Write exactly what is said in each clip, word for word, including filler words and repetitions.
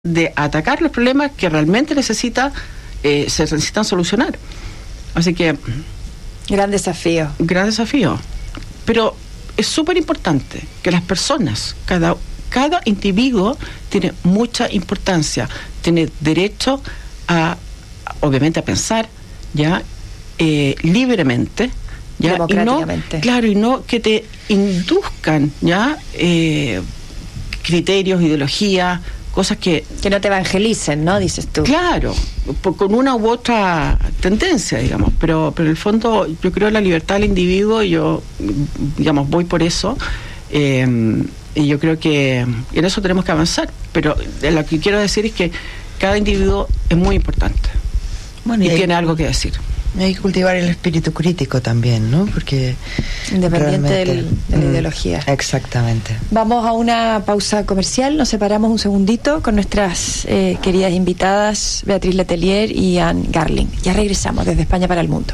de atacar los problemas que realmente necesita, eh, se necesitan solucionar. Así que... Gran desafío. Gran desafío. Pero es súper importante que las personas, cada, cada individuo tiene mucha importancia, tiene derecho a, obviamente, a pensar, ya, eh, libremente, ya, democráticamente. Y no, claro, y no que te induzcan, ya, eh, criterios, ideologías, cosas que... Que no te evangelicen, ¿no? Dices tú. Claro, por, con una u otra tendencia, digamos, pero, pero en el fondo yo creo en la libertad del individuo y yo, digamos, voy por eso, eh, y yo creo que en eso tenemos que avanzar, pero lo que quiero decir es que cada individuo es muy importante, bueno, y, y hay, tiene algo que decir. Hay que cultivar el espíritu crítico también, ¿no? Porque independiente del, de la mm, ideología. Exactamente. Vamos a una pausa comercial, nos separamos un segundito con nuestras eh, queridas invitadas Beatriz Letelier y Anne Garling. Ya regresamos desde España para el mundo.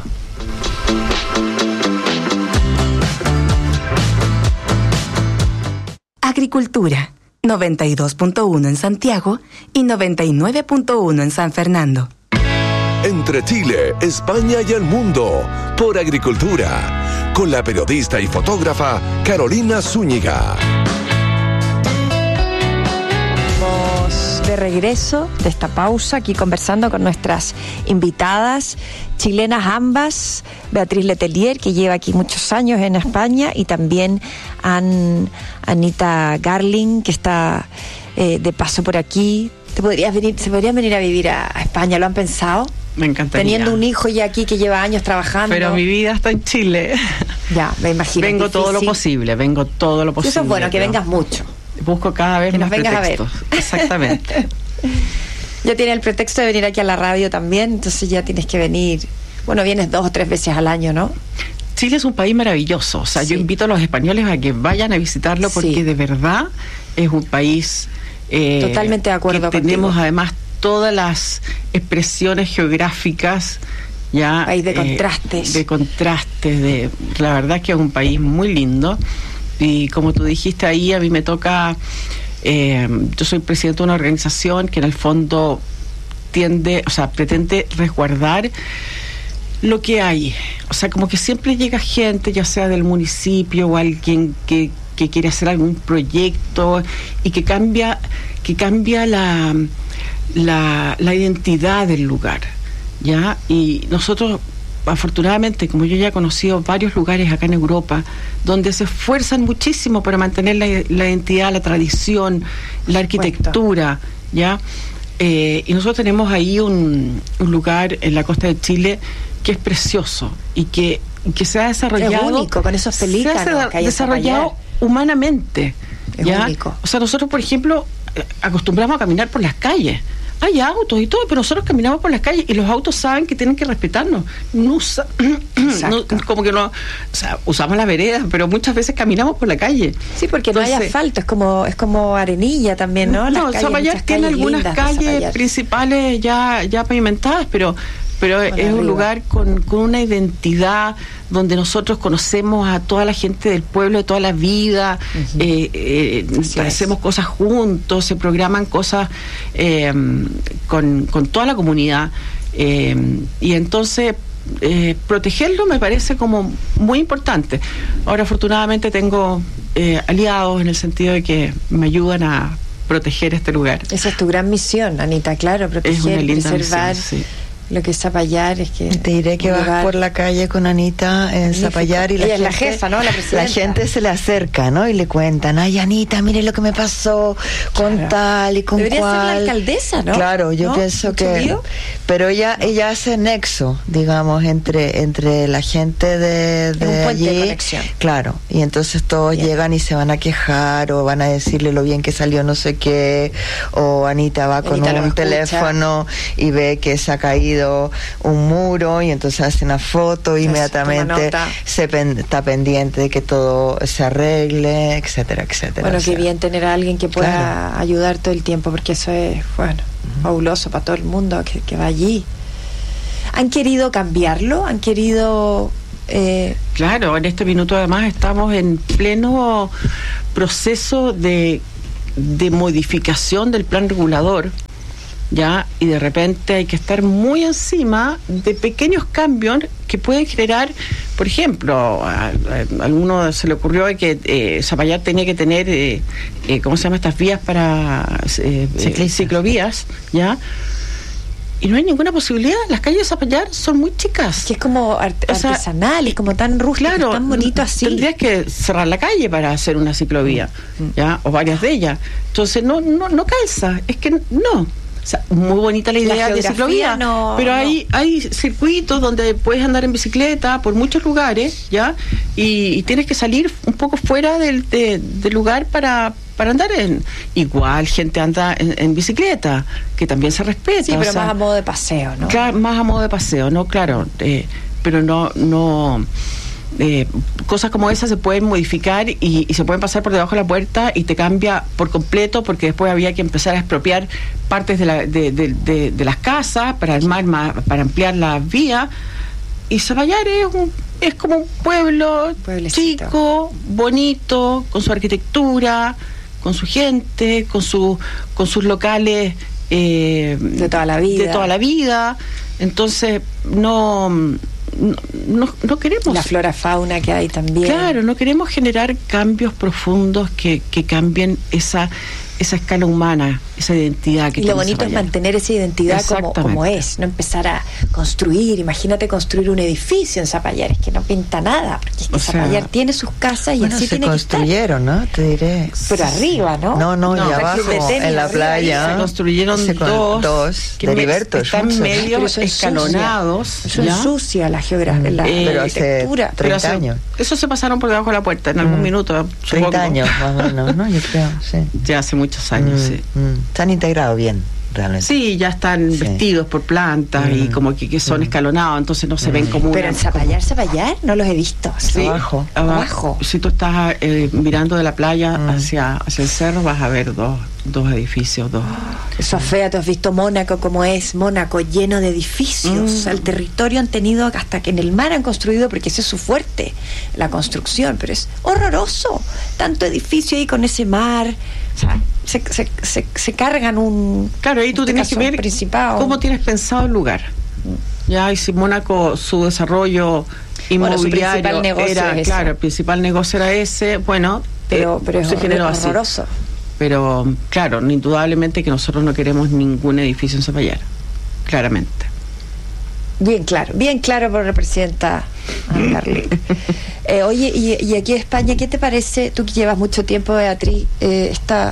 Agricultura, noventa y dos punto uno en Santiago y noventa y nueve punto uno en San Fernando. Entre Chile, España y el mundo, por Agricultura, con la periodista y fotógrafa Carolina Zúñiga. Estamos de regreso de esta pausa, aquí conversando con nuestras invitadas, chilenas ambas, Beatriz Letelier, que lleva aquí muchos años en España, y también An, Anita Garling, que está eh, de paso por aquí. ¿Te podrías venir, ¿Se podrían venir a vivir a, a España? ¿Lo han pensado? Me encantaría. Teniendo un hijo ya aquí que lleva años trabajando. Pero mi vida está en Chile. Ya, me imagino. Vengo difícil. todo lo posible, vengo todo lo posible. Eso es bueno, que vengas mucho. Busco cada vez que más nos vengas pretextos. A ver. Exactamente. Ya tienes el pretexto de venir aquí a la radio también, entonces ya tienes que venir. Bueno, vienes dos o tres veces al año, ¿no? Chile es un país maravilloso. O sea, sí. Yo invito a los españoles a que vayan a visitarlo porque sí. de verdad es un país... Eh, Totalmente de acuerdo que tenemos contigo. Además todas las expresiones geográficas ya país de eh, contrastes de contrastes de la verdad que es un país muy lindo y como tú dijiste ahí a mí me toca eh, yo soy presidente de una organización que en el fondo tiende, o sea, pretende resguardar lo que hay, o sea, como que siempre llega gente, ya sea del municipio o alguien que que quiere hacer algún proyecto y que cambia que cambia la, la la identidad del lugar, ¿ya? Y nosotros, afortunadamente, como yo ya he conocido varios lugares acá en Europa, donde se esfuerzan muchísimo para mantener la, la identidad, la tradición, la arquitectura, ¿ya? Eh, y nosotros tenemos ahí un, un lugar en la costa de Chile que es precioso y que, que se ha desarrollado... Es único, con esos pelícanos se ha que hay desarrollado humanamente. Es ¿ya? único. O sea, nosotros, por ejemplo, acostumbramos a caminar por las calles. Hay autos y todo, pero nosotros caminamos por las calles y los autos saben que tienen que respetarnos. No, usa, no como que no, o sea, usamos la vereda, pero muchas veces caminamos por la calle. Sí, porque Entonces, no hay asfalto, es como es como arenilla también, ¿no? No, Zapallar tiene algunas calles principales ya ya pavimentadas, pero pero es arriba. Un lugar con, con una identidad donde nosotros conocemos a toda la gente del pueblo de toda la vida, uh-huh. eh, eh, hacemos cosas juntos, se programan cosas eh, con, con toda la comunidad, eh, y entonces eh, protegerlo me parece como muy importante. Ahora afortunadamente tengo eh, aliados en el sentido de que me ayudan a proteger este lugar. Esa es tu gran misión, Anita, claro, proteger, es una linda preservar misión, sí. Lo que es Zapallar es que... Te diré que vas lugar... por la calle con Anita en Magnífico. Zapallar y la Ella gente, es la jefa, ¿no? La presidenta. La gente se le acerca, ¿no? Y le cuentan, ay, Anita, mire lo que me pasó con claro. tal y con Debería cual. Debería ser la alcaldesa, ¿no? Claro, yo ¿no? pienso que... Lío? Pero ella no. ella hace nexo, digamos, entre entre la gente de, de un puente allí. De conexión. Claro, y entonces todos bien. Llegan y se van a quejar o van a decirle lo bien que salió no sé qué, o Anita va con Anita un teléfono y ve que se ha caído un muro y entonces hace una foto e inmediatamente se pen, está pendiente de que todo se arregle, etcétera, etcétera. Bueno, o sea, qué bien tener a alguien que pueda claro. ayudar todo el tiempo, porque eso es, bueno, uh-huh. fabuloso para todo el mundo que, que va allí. ¿Han querido cambiarlo? ¿Han querido...? Eh... Claro, en este minuto además estamos en pleno proceso de de modificación del plan regulador, ya, y de repente hay que estar muy encima de pequeños cambios que pueden generar, por ejemplo, a, a, a alguno se le ocurrió que eh, Zapallar tenía que tener, eh, eh, ¿cómo se llama? Estas vías para eh, eh, ciclovías, ya. Y no hay ninguna posibilidad. Las calles de Zapallar son muy chicas. Que es como art- o sea, artesanal y como tan rústico, claro, tan bonito así. Tendrías que cerrar la calle para hacer una ciclovía, mm. ¿ya? O varias de ellas. Entonces no no no calza. Es que no. O sea, muy bonita la idea la de ciclovía, no, pero no. hay hay circuitos donde puedes andar en bicicleta por muchos lugares, ¿ya? Y, y tienes que salir un poco fuera del, de, del lugar para para andar en... Igual gente anda en, en bicicleta, que también se respeta. Sí, pero o sea, más a modo de paseo, ¿no? Claro, más a modo de paseo, ¿no? Claro, eh, pero no... no Eh, cosas como esas se pueden modificar y, y se pueden pasar por debajo de la puerta y te cambia por completo, porque después había que empezar a expropiar partes de, la, de, de, de, de las casas para armar más, para ampliar la vía. Y Zapallar es, un, es como un pueblo Pueblecito. chico, bonito, con su arquitectura, con su gente, con su con sus locales eh, de toda la vida. de toda la vida. Entonces no No, no, no queremos... La flora fauna que hay también. Claro, no queremos generar cambios profundos que, que cambien esa esa escala humana, esa identidad que y lo bonito es mantener esa identidad como, como es, no empezar a construir. Imagínate construir un edificio en Zapallar, es que no pinta nada, porque es que o Zapallar sea, tiene sus casas y bueno, así se tiene construyeron, que estar. ¿no? Te diré. Pero arriba, ¿no? No, no, no y abajo, en la playa. Se construyeron se con, dos, dos que de Heriberto. Están medio escalonados. Eso es sucia la geografía, la eh, pero arquitectura. Hace treinta pero años. Eso se pasaron por debajo de la puerta en algún mm. minuto. treinta supongo. Años, más o menos, ¿no? Yo creo, sí. Ya hace muchos años, mm. sí. Mm, están integrados bien, realmente. Sí, ya están sí. vestidos por plantas mm. y como que, que son mm. escalonados, entonces no se mm. ven como Pero una, en Zapallar, Zapallar, no los he visto. Sí, abajo. abajo. Si tú estás eh, mirando de la playa mm. hacia, hacia el cerro, vas a ver dos, dos edificios, dos. Eso es fea, tú has visto Mónaco como es, Mónaco lleno de edificios. Mm. El territorio han tenido hasta que en el mar han construido, porque ese es su fuerte, la construcción, pero es horroroso. Tanto edificio ahí con ese mar. O sea, se, se, se, se cargan un... Claro, ahí tú este tienes que ver principado. Cómo tienes pensado el lugar. Ya, y si Mónaco, su desarrollo inmobiliario bueno, su negocio era, es claro, el principal negocio era ese, bueno, pero, eh, pero se es generó horroroso. Así. Pero, claro, indudablemente que nosotros no queremos ningún edificio en Zapallar, claramente. Bien claro, bien claro por la presidenta Carly. eh, oye, y, y aquí en España, ¿qué te parece? Tú que llevas mucho tiempo, Beatriz, eh, está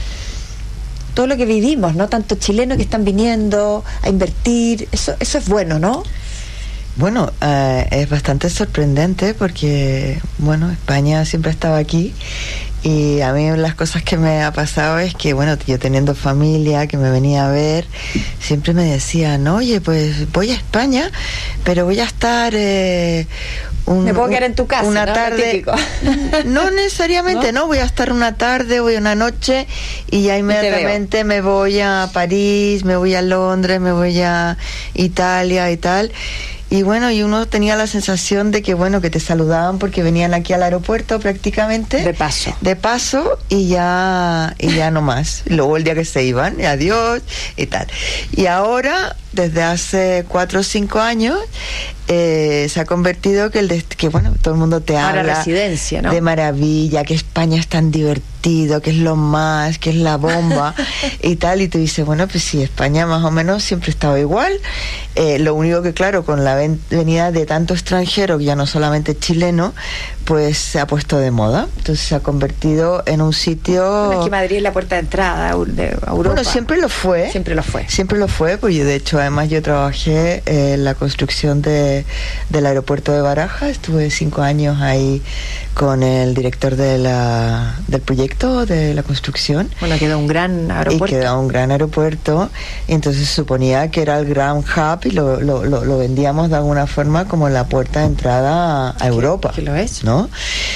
todo lo que vivimos, ¿no? Tanto chilenos que están viniendo a invertir, eso, eso es bueno, ¿no? Bueno, eh, es bastante sorprendente porque, bueno, España siempre estaba aquí. Y a mí las cosas que me ha pasado es que, bueno, yo teniendo familia que me venía a ver, siempre me decían, oye, pues voy a España, pero voy a estar eh, un, me puedo quedar en tu casa, una ¿no? tarde. No necesariamente, ¿no? ¿no? Voy a estar una tarde, voy una noche y ya inmediatamente me voy a París, me voy a Londres, me voy a Italia y tal. Y bueno, y uno tenía la sensación de que, bueno, que te saludaban porque venían aquí al aeropuerto prácticamente. De paso. De paso y ya, y ya no más. Luego el día que se iban, y adiós y tal. Y ahora, desde hace cuatro o cinco años, eh, se ha convertido que, el de, que, bueno, todo el mundo te Ahora habla residencia, ¿no? de maravilla, que España es tan divertido, que es lo más, que es la bomba y tal. Y tú dices, bueno, pues sí, España más o menos siempre estaba igual. Eh, lo único que, claro, con la venida de tanto extranjero, ya no solamente chileno, pues se ha puesto de moda. Entonces se ha convertido en un sitio... Bueno, es que Madrid es la puerta de entrada de Europa. Bueno, siempre lo fue. Siempre lo fue. Siempre lo fue, pues yo de hecho, además yo trabajé en la construcción de, del aeropuerto de Barajas, estuve cinco años ahí con el director de la, del proyecto de la construcción. Bueno, quedó un gran aeropuerto. Y quedó un gran aeropuerto, y entonces se suponía que era el gran hub y lo, lo, lo, lo vendíamos de alguna forma como la puerta de entrada a Europa. Que lo es. ¿No?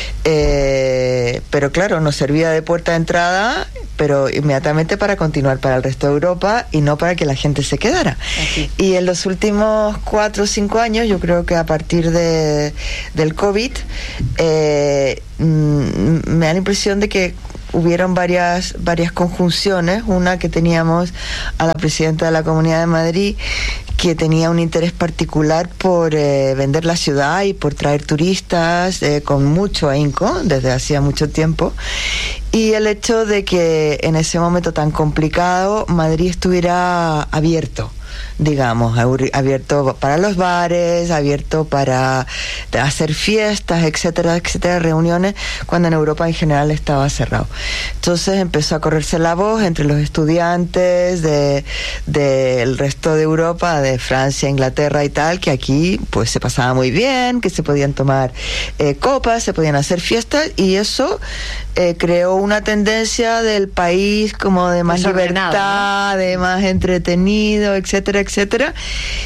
Eh, pero claro, nos servía de puerta de entrada, pero inmediatamente para continuar para el resto de Europa y no para que la gente se quedara. Aquí. Y en los últimos cuatro o cinco años, yo creo que a partir de, del COVID, eh, mm, me da la impresión de que hubieron varias, varias conjunciones. Una que teníamos a la presidenta de la Comunidad de Madrid, que tenía un interés particular por eh, vender la ciudad y por traer turistas eh, con mucho ahínco desde hacía mucho tiempo, y el hecho de que en ese momento tan complicado Madrid estuviera abierto, digamos, abierto para los bares, abierto para hacer fiestas, etcétera, etcétera, reuniones, cuando en Europa en general estaba cerrado. Entonces empezó a correrse la voz entre los estudiantes de del resto de Europa, de Francia, Inglaterra y tal, que aquí pues se pasaba muy bien, que se podían tomar eh, copas, se podían hacer fiestas, y eso eh, creó una tendencia del país como de más libertad, ¿no? De más entretenido, etcétera, etcétera,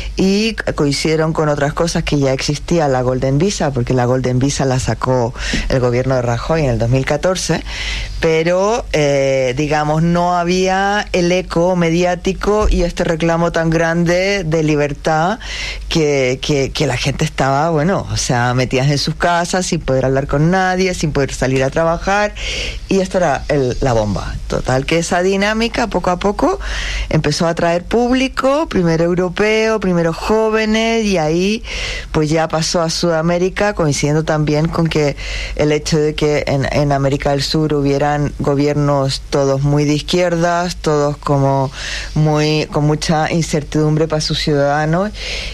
y coincidieron con otras cosas que ya existía, la Golden Visa, porque la Golden Visa la sacó el gobierno de Rajoy en el dos mil catorce, pero eh, digamos no había el eco mediático y este reclamo tan grande de libertad que, que, que la gente estaba, bueno, o sea, metidas en sus casas sin poder hablar con nadie, sin poder salir a trabajar, y esto era el, la bomba. Total, que esa dinámica poco a poco empezó a atraer público, primero europeo, primero jóvenes, y ahí pues ya pasó a Sudamérica, coincidiendo también con que el hecho de que en, en América del Sur hubieran gobiernos todos muy de izquierdas, todos como muy con mucha incertidumbre para sus ciudadanos,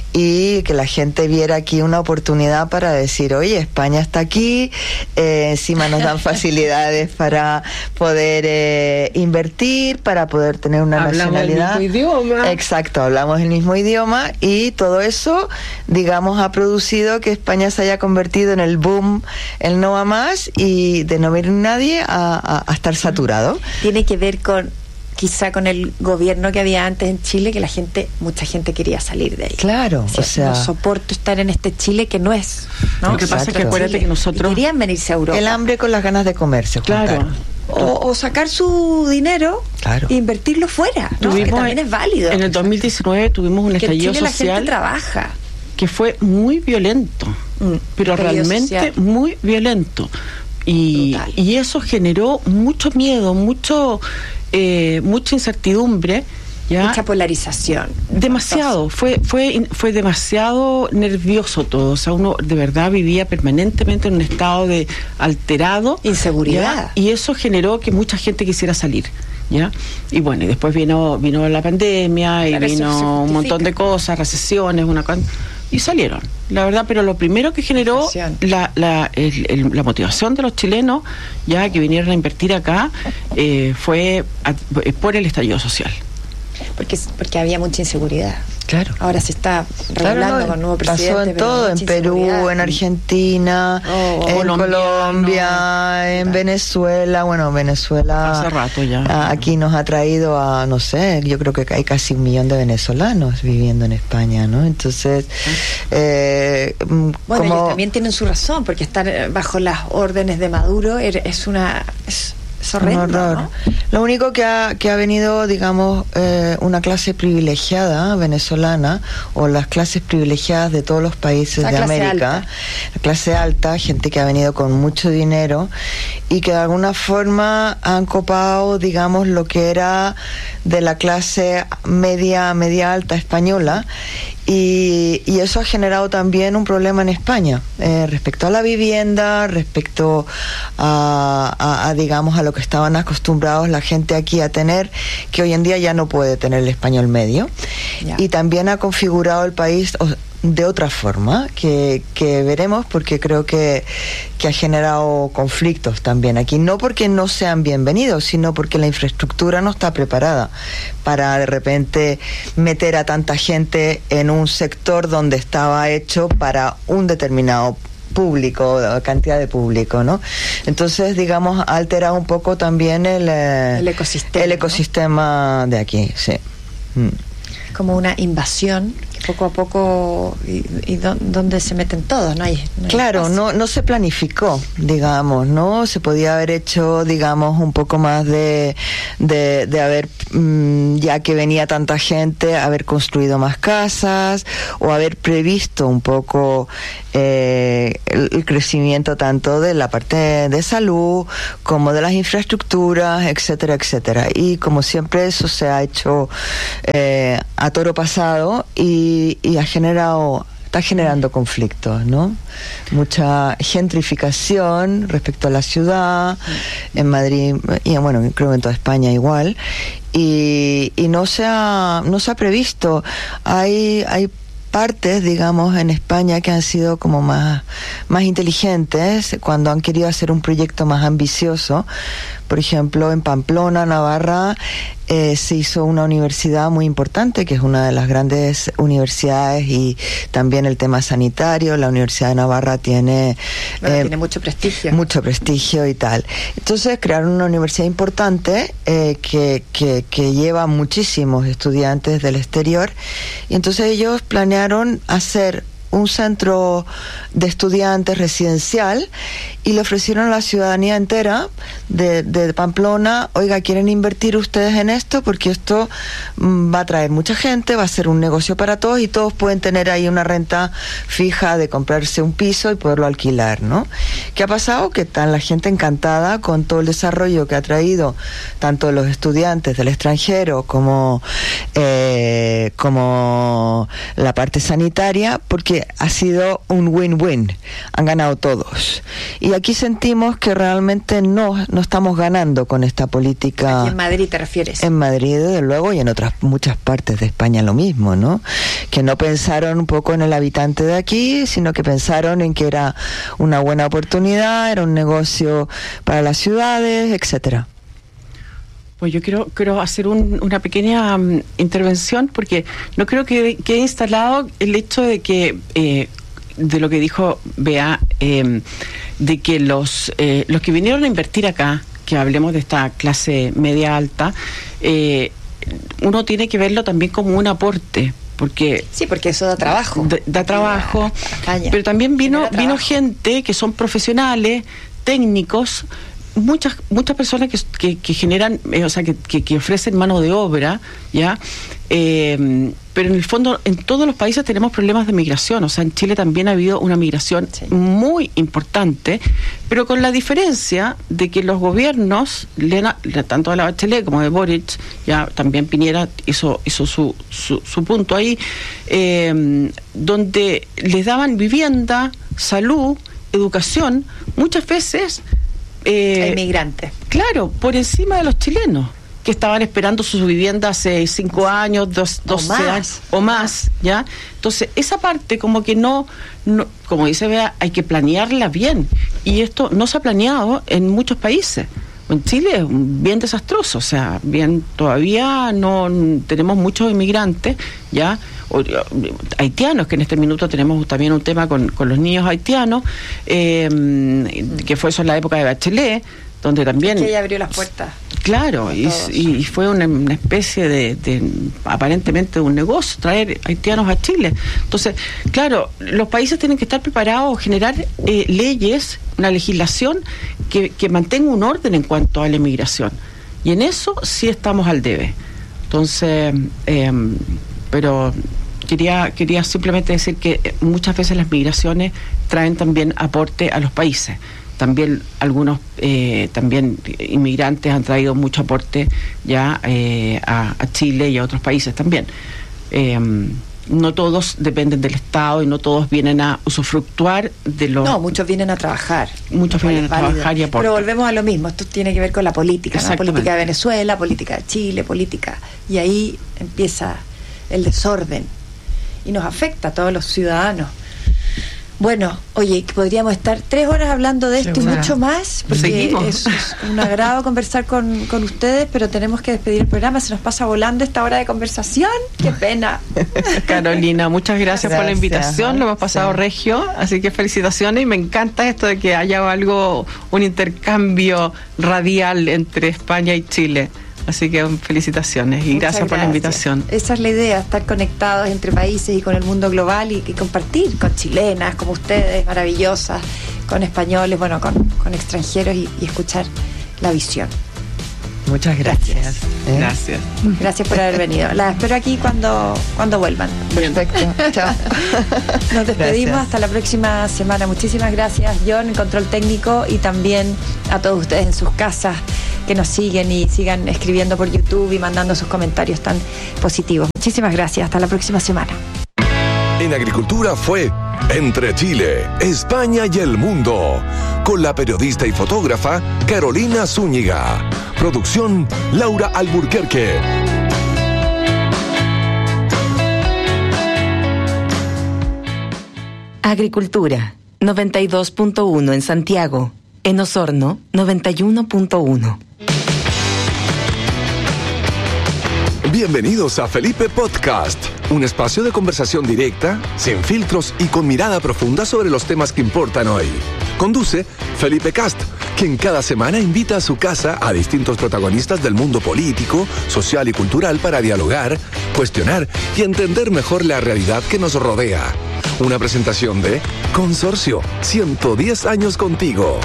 y que la gente viera aquí una oportunidad para decir, oye, España está aquí, eh, encima nos dan facilidades para poder eh, invertir, para poder tener una hablamos nacionalidad. El mismo idioma. Exacto, hablamos el mismo idioma, y todo eso, digamos, ha producido que España se haya convertido en el boom, el no a más, y de no ver nadie a, a, a estar saturado. Tiene que ver con quizá con el gobierno que había antes en Chile, que la gente, mucha gente quería salir de ahí. Claro, o sea, o sea, no soporto estar en este Chile que no es, ¿no? Lo que pasa es que acuérdate Chile. que nosotros Y querían venirse a Europa. el hambre con las ganas de comerse, Juan claro Carlos. O, o sacar su dinero Claro. e invertirlo fuera, ¿no? Tuvimos Que también en, es válido. en el dos mil diecinueve tuvimos un que en estallido Chile la gente social trabaja. que fue muy violento, Mm, pero estallido realmente social. muy violento, y, y eso generó mucho miedo, mucho eh, mucha incertidumbre, ¿ya? Mucha polarización. Demasiado, fue fue fue demasiado nervioso todo, o sea, uno de verdad vivía permanentemente en un estado de alterado, inseguridad, ¿ya? Y eso generó que mucha gente quisiera salir, ¿ya? Y bueno, y después vino vino la pandemia, claro, y vino un montón de cosas, recesiones, una y salieron, la verdad, pero lo primero que generó la la, el, el, la motivación de los chilenos, ya que vinieron a invertir acá, eh, fue a, por el estallido social. Porque, porque había mucha inseguridad. Claro. Ahora se está regulando, claro, no, con nuevo presidente. Pasó en todo, en Perú, en Argentina, oh, en Colombia, en Venezuela. Bueno, Venezuela hace rato ya. Aquí nos ha traído a, no sé, yo creo que hay casi un millón de venezolanos viviendo en España, ¿no? Entonces, eh, bueno, como... ellos también tienen su razón, porque estar bajo las órdenes de Maduro es una... Es, Es horrendo, un horror, ¿no? Lo único que ha, que ha venido, digamos, eh, una clase privilegiada venezolana, o las clases privilegiadas de todos los países de América, alta. La clase alta, gente que ha venido con mucho dinero y que de alguna forma han copado, digamos, lo que era de la clase media, media alta española. Y, y eso ha generado también un problema en España eh, respecto a la vivienda, respecto a, a, a, digamos, a lo que estaban acostumbrados la gente aquí a tener, que hoy en día ya no puede tener el español medio. Yeah. Y también ha configurado el país de otra forma, que, que veremos, porque creo que, que ha generado conflictos también aquí, no porque no sean bienvenidos, sino porque la infraestructura no está preparada para de repente meter a tanta gente en un sector donde estaba hecho para un determinado público, cantidad de público, ¿no? Entonces, digamos, ha alterado un poco también el, el ecosistema, el ecosistema, ¿no? De aquí, sí. Mm. Como una invasión poco a poco, y, y dónde se meten todos, no hay, no hay claro, no, no se planificó, digamos, ¿no? Se podía haber hecho, digamos, un poco más de, de, de haber, mmm, ya que venía tanta gente, haber construido más casas, o haber previsto un poco eh, el, el crecimiento tanto de la parte de salud, como de las infraestructuras, etcétera, etcétera. Y como siempre eso se ha hecho eh, a toro pasado, y Y, y ha generado, está generando conflictos, ¿no? Mucha gentrificación respecto a la ciudad, en Madrid, y bueno, creo que en toda España igual, y, y no se ha, no se ha previsto. Hay, hay partes, digamos, en España que han sido como más, más inteligentes cuando han querido hacer un proyecto más ambicioso. Por ejemplo, en Pamplona, Navarra, eh, se hizo una universidad muy importante, que es una de las grandes universidades, y también el tema sanitario. La Universidad de Navarra tiene, bueno, eh, tiene mucho prestigio. Mucho prestigio y tal. Entonces crearon una universidad importante eh, que, que, que lleva muchísimos estudiantes del exterior, y entonces ellos planearon hacer un centro de estudiantes residencial, y le ofrecieron a la ciudadanía entera de, de Pamplona: oiga, ¿quieren invertir ustedes en esto? Porque esto mm, va a traer mucha gente, va a ser un negocio para todos, y todos pueden tener ahí una renta fija de comprarse un piso y poderlo alquilar, ¿no? ¿Qué ha pasado? Que está la gente encantada con todo el desarrollo que ha traído tanto los estudiantes del extranjero como, eh, como la parte sanitaria, porque ha sido un win-win, han ganado todos. Y aquí sentimos que realmente no, no estamos ganando con esta política. Aquí en Madrid te refieres. En Madrid, desde luego, y en otras muchas partes de España lo mismo, ¿no? Que no pensaron un poco en el habitante de aquí, sino que pensaron en que era una buena oportunidad, era un negocio para las ciudades, etcétera. Pues yo quiero, quiero hacer un, una pequeña um, intervención, porque no creo que quede instalado el hecho de que, eh, de lo que dijo Bea, eh, de que los, eh, los que vinieron a invertir acá, que hablemos de esta clase media alta, eh, uno tiene que verlo también como un aporte. Porque sí, porque eso da trabajo. Da, da trabajo, España, pero también vino, vino vino gente que son profesionales, técnicos, muchas muchas personas que, que, que generan, eh, o sea, que, que, que ofrecen mano de obra, ¿ya? Eh, pero en el fondo, en todos los países tenemos problemas de migración. O sea, en Chile también ha habido una migración sí. muy importante, pero con la diferencia de que los gobiernos, tanto de la Bachelet como de Boric, ya también Piñera hizo, hizo su, su, su punto ahí, eh, donde les daban vivienda, salud, educación, muchas veces Eh, inmigrantes. Claro, por encima de los chilenos, que estaban esperando su vivienda hace cinco años, dos, doce años o más, ¿ya? Entonces, esa parte como que no, no, como dice Bea, hay que planearla bien. Y esto no se ha planeado en muchos países. En Chile es bien desastroso, o sea, bien, todavía no tenemos muchos inmigrantes, ¿ya? O, haitianos, que en este minuto tenemos también un tema con, con los niños haitianos, eh, que fue eso en la época de Bachelet, donde también... Que ella abrió las puertas. Claro, y, y fue una, una especie de, de, aparentemente, de un negocio, traer haitianos a Chile. Entonces, claro, los países tienen que estar preparados a generar eh, leyes, una legislación que, que mantenga un orden en cuanto a la inmigración. Y en eso sí estamos al debe. Entonces, eh, pero... Quería, quería simplemente decir que muchas veces las migraciones traen también aporte a los países. También algunos eh, también inmigrantes han traído mucho aporte ya eh, a, a Chile y a otros países también. Eh, no todos dependen del Estado y no todos vienen a usufructuar de lo... No, muchos vienen a trabajar. Muchos vienen a trabajar y aportan. Pero volvemos a lo mismo, esto tiene que ver con la política, ¿no? Política de Venezuela, política de Chile, política... Y ahí empieza el desorden. Y nos afecta a todos los ciudadanos. Bueno, oye, podríamos estar tres horas hablando de esto y mucho más, porque es, es un agrado conversar con, con ustedes, pero tenemos que despedir el programa, se nos pasa volando esta hora de conversación, qué pena. Carolina, muchas gracias, gracias por la invitación, lo hemos pasado sí. regio, así que felicitaciones, y me encanta esto de que haya algo, un intercambio radial entre España y Chile. Así que felicitaciones y gracias, gracias por la invitación. Esa es la idea, estar conectados entre países y con el mundo global y, y compartir con chilenas como ustedes, maravillosas, con españoles, bueno, con, con extranjeros y, y escuchar la visión. Muchas gracias. Gracias. ¿Eh? Gracias. Gracias por haber venido. Las espero aquí cuando, cuando vuelvan. Perfecto. Chao. Nos despedimos Gracias. hasta la próxima semana. Muchísimas gracias, John, en control técnico, y también a todos ustedes en sus casas que nos siguen y sigan escribiendo por YouTube y mandando sus comentarios tan positivos. Muchísimas gracias. Hasta la próxima semana. En Agricultura fue Entre Chile, España y el Mundo, con la periodista y fotógrafa Carolina Zúñiga. Producción Laura Alburquerque. Agricultura, noventa y dos punto uno en Santiago. En Osorno, noventa y uno punto uno. Bienvenidos a Felipe Podcast, un espacio de conversación directa, sin filtros y con mirada profunda sobre los temas que importan hoy. Conduce Felipe Cast, quien cada semana invita a su casa a distintos protagonistas del mundo político, social y cultural para dialogar, cuestionar y entender mejor la realidad que nos rodea. Una presentación de Consorcio, ciento diez años contigo.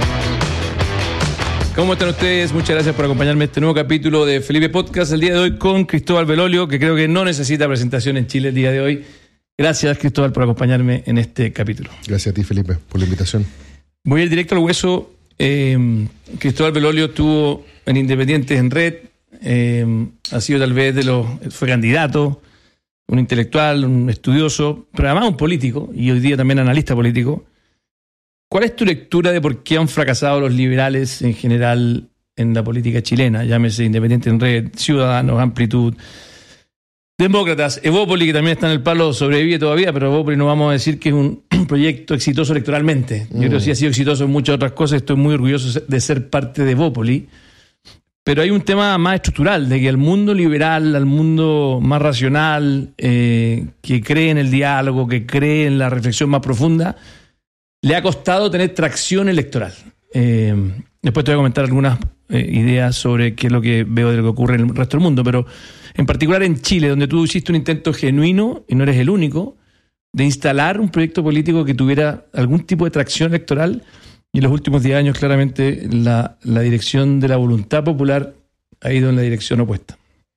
¿Cómo están ustedes? Muchas gracias por acompañarme en este nuevo capítulo de Felipe Podcast. El día de hoy con Cristóbal Belolio, que creo que no necesita presentación en Chile el día de hoy. Gracias, Cristóbal, por acompañarme en este capítulo. Gracias a ti, Felipe, por la invitación. Voy a ir directo al hueso. Eh, Cristóbal Belolio estuvo en Independientes en Red. Eh, ha sido tal vez de los... Fue candidato, un intelectual, un estudioso, pero además un político, y hoy día también analista político. ¿Cuál es tu lectura de por qué han fracasado los liberales en general en la política chilena? Llámese Independiente en Red, Ciudadanos, Amplitud, Demócratas, Evópoli, que también está en el palo, sobrevive todavía, pero Evópoli no vamos a decir que es un proyecto exitoso electoralmente. Yo mm. creo que sí ha sido exitoso en muchas otras cosas. Estoy muy orgulloso de ser parte de Evópoli. Pero hay un tema más estructural, de que al mundo liberal, al mundo más racional, eh, que cree en el diálogo, que cree en la reflexión más profunda, le ha costado tener tracción electoral. Eh, después te voy a comentar algunas eh, ideas sobre qué es lo que veo de lo que ocurre en el resto del mundo, pero en particular en Chile, donde tú hiciste un intento genuino, y no eres el único, de instalar un proyecto político que tuviera algún tipo de tracción electoral, y en los últimos diez años claramente la, la dirección de la voluntad popular ha ido en la dirección opuesta.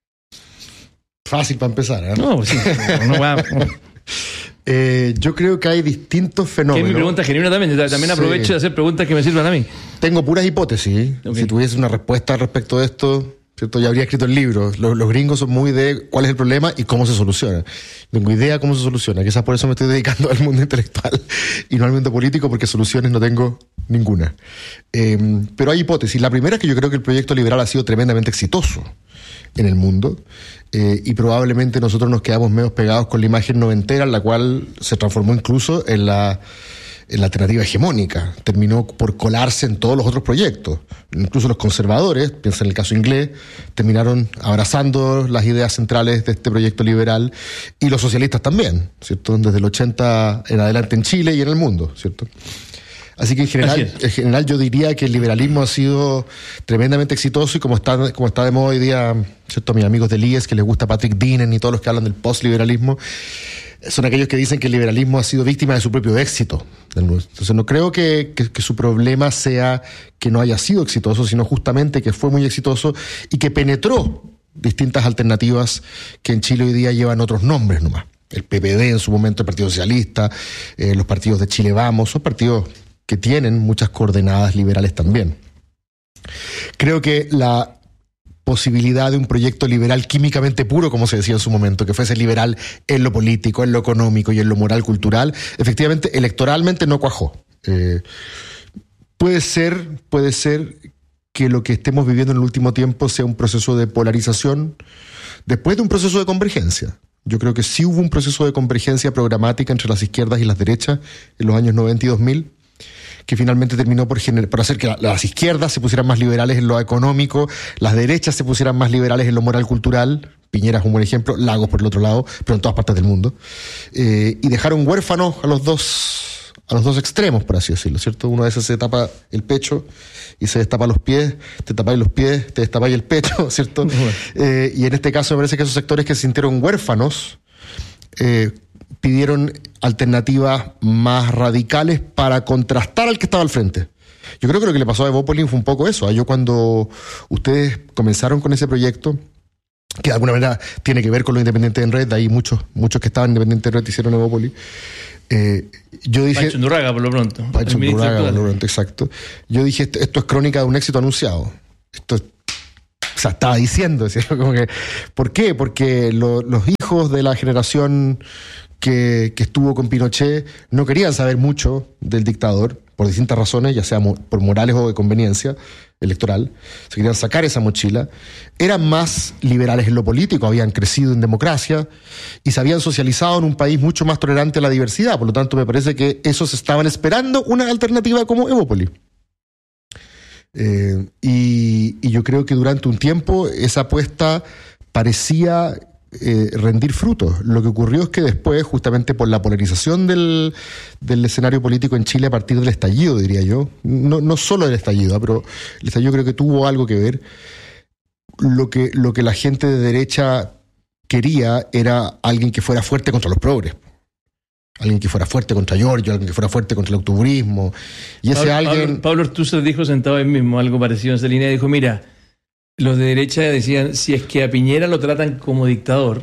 Fácil para empezar, ¿eh? No, sí, no, no va... No. Eh, yo creo que hay distintos fenómenos. Que es mi pregunta genuina también. También aprovecho sí. de hacer preguntas que me sirvan a mí. Tengo puras hipótesis. Okay. Si tuviese una respuesta respecto de esto, ¿cierto? Ya habría escrito el libro. Los, los gringos son muy de cuál es el problema y cómo se soluciona. Tengo idea cómo se soluciona. Quizás por eso me estoy dedicando al mundo intelectual y no al mundo político, porque soluciones no tengo ninguna. Eh, pero hay hipótesis. La primera es que yo creo que el proyecto liberal ha sido tremendamente exitoso en el mundo, eh, y probablemente nosotros nos quedamos medio pegados con la imagen noventera, la cual se transformó incluso en la, en la alternativa hegemónica. Terminó por colarse en todos los otros proyectos. Incluso los conservadores, piensa en el caso inglés, terminaron abrazando las ideas centrales de este proyecto liberal, y los socialistas también, ¿cierto? Desde el ochenta en adelante en Chile y en el mundo, ¿cierto? Así que en general, en general yo diría que el liberalismo ha sido tremendamente exitoso, y como está, como está de moda hoy día, ¿cierto? Mis amigos del I E S, que les gusta Patrick Dinen y todos los que hablan del post-liberalismo, son aquellos que dicen que el liberalismo ha sido víctima de su propio éxito. Entonces no creo que, que, que su problema sea que no haya sido exitoso, sino justamente que fue muy exitoso y que penetró distintas alternativas que en Chile hoy día llevan otros nombres nomás. El P P D en su momento, el Partido Socialista, eh, los partidos de Chile Vamos, son partidos que tienen muchas coordenadas liberales también. Creo que la posibilidad de un proyecto liberal químicamente puro, como se decía en su momento, que fuese liberal en lo político, en lo económico y en lo moral cultural, efectivamente, electoralmente no cuajó. Eh, puede ser, puede ser que lo que estemos viviendo en el último tiempo sea un proceso de polarización después de un proceso de convergencia. Yo creo que sí hubo un proceso de convergencia programática entre las izquierdas y las derechas en los años noventa y dos mil, que finalmente terminó por, gener- por hacer que la, las izquierdas se pusieran más liberales en lo económico, las derechas se pusieran más liberales en lo moral cultural, Piñera es un buen ejemplo, Lagos por el otro lado, pero en todas partes del mundo, eh, y dejaron huérfanos a los dos a los dos extremos, por así decirlo, ¿cierto? Uno a veces se tapa el pecho y se destapa los pies, te tapáis los pies, te destapáis el pecho, ¿cierto? Bueno. Eh, y en este caso me parece que esos sectores que se sintieron huérfanos eh, pidieron alternativas más radicales para contrastar al que estaba al frente. Yo creo que lo que le pasó a Evópolis fue un poco eso. Yo cuando ustedes comenzaron con ese proyecto, que de alguna manera tiene que ver con los independientes en red, ahí muchos, muchos que estaban independientes en red hicieron Evópolis. Eh, yo dije, Pancho Undurraga, por lo pronto. Pancho Undurraga, por lo pronto, exacto. Yo dije, esto, esto es crónica de un éxito anunciado. Esto, o sea, estaba diciendo, ¿cierto? Como que, ¿por qué? Porque lo, los hijos de la generación que, que estuvo con Pinochet no querían saber mucho del dictador, por distintas razones, ya sea mo- por morales o de conveniencia electoral. Se querían sacar esa mochila. Eran más liberales en lo político, habían crecido en democracia y se habían socializado en un país mucho más tolerante a la diversidad. Por lo tanto, me parece que esos estaban esperando una alternativa como Evópolis. Eh, y, y yo creo que durante un tiempo esa apuesta parecía eh, rendir frutos. Lo que ocurrió es que después, justamente por la polarización del, del escenario político en Chile a partir del estallido, diría yo, no, no solo del estallido, pero el estallido creo que tuvo algo que ver, lo que, lo que la gente de derecha quería era alguien que fuera fuerte contra los progres. Alguien que fuera fuerte contra Giorgio, alguien que fuera fuerte contra el octubrismo. Y ese Pablo, alguien... Pablo, Pablo Ortúzar dijo sentado ahí mismo algo parecido en esa línea. Dijo, mira, los de derecha decían, si es que a Piñera lo tratan como dictador,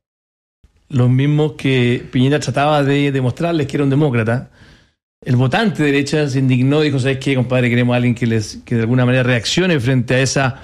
los mismos que Piñera trataba de demostrarles que era un demócrata, el votante de derecha se indignó y dijo, ¿sabes qué, compadre? Queremos a alguien que, les, que de alguna manera reaccione frente a esa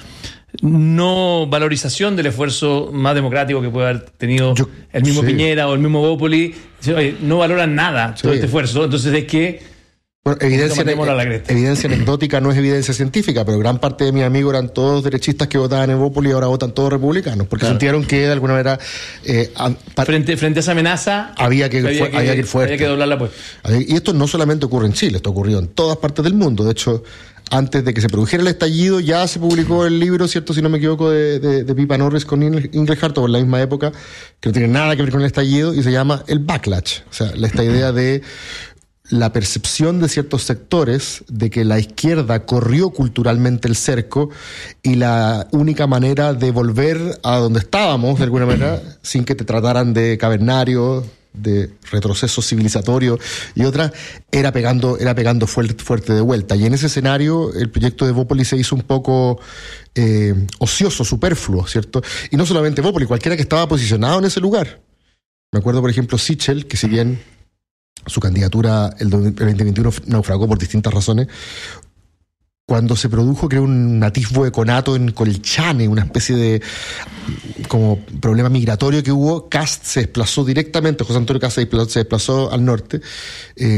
no valorización del esfuerzo más democrático que puede haber tenido Yo, el mismo sí. Piñera o el mismo Evópolis. Oye, no valoran nada todo sí. este esfuerzo, entonces es que bueno, evidencia, evidencia anecdótica no es evidencia científica, pero gran parte de mis amigos eran todos derechistas que votaban en Evópolis y ahora votan todos republicanos, porque claro. sintieron que de alguna manera eh, a, frente, frente a esa amenaza había que, había fue, que, había que ir fuerte. Había que doblar la apuesta. Y esto no solamente ocurre en Chile, esto ocurrió en todas partes del mundo. De hecho, antes de que se produjera el estallido, ya se publicó el libro, ¿cierto? Si no me equivoco, de, de, de Pippa Norris con Engelhardt, por la misma época, que no tiene nada que ver con el estallido, y se llama El Backlash. O sea, esta idea de la percepción de ciertos sectores de que la izquierda corrió culturalmente el cerco y la única manera de volver a donde estábamos, de alguna manera, sin que te trataran de cavernario, de retroceso civilizatorio y otra, era pegando, era pegando fuerte, fuerte de vuelta. Y en ese escenario el proyecto de Evópolis se hizo un poco eh, ocioso, superfluo, ¿cierto? Y no solamente Evópolis, cualquiera que estaba posicionado en ese lugar. Me acuerdo, por ejemplo, Sichel, que si bien su candidatura el veinte veintiuno naufragó por distintas razones, cuando se produjo, creo, un atisbo de conato en Colchane, una especie de como problema migratorio que hubo, Kast se desplazó directamente, José Antonio Kast se desplazó, se desplazó al norte, eh,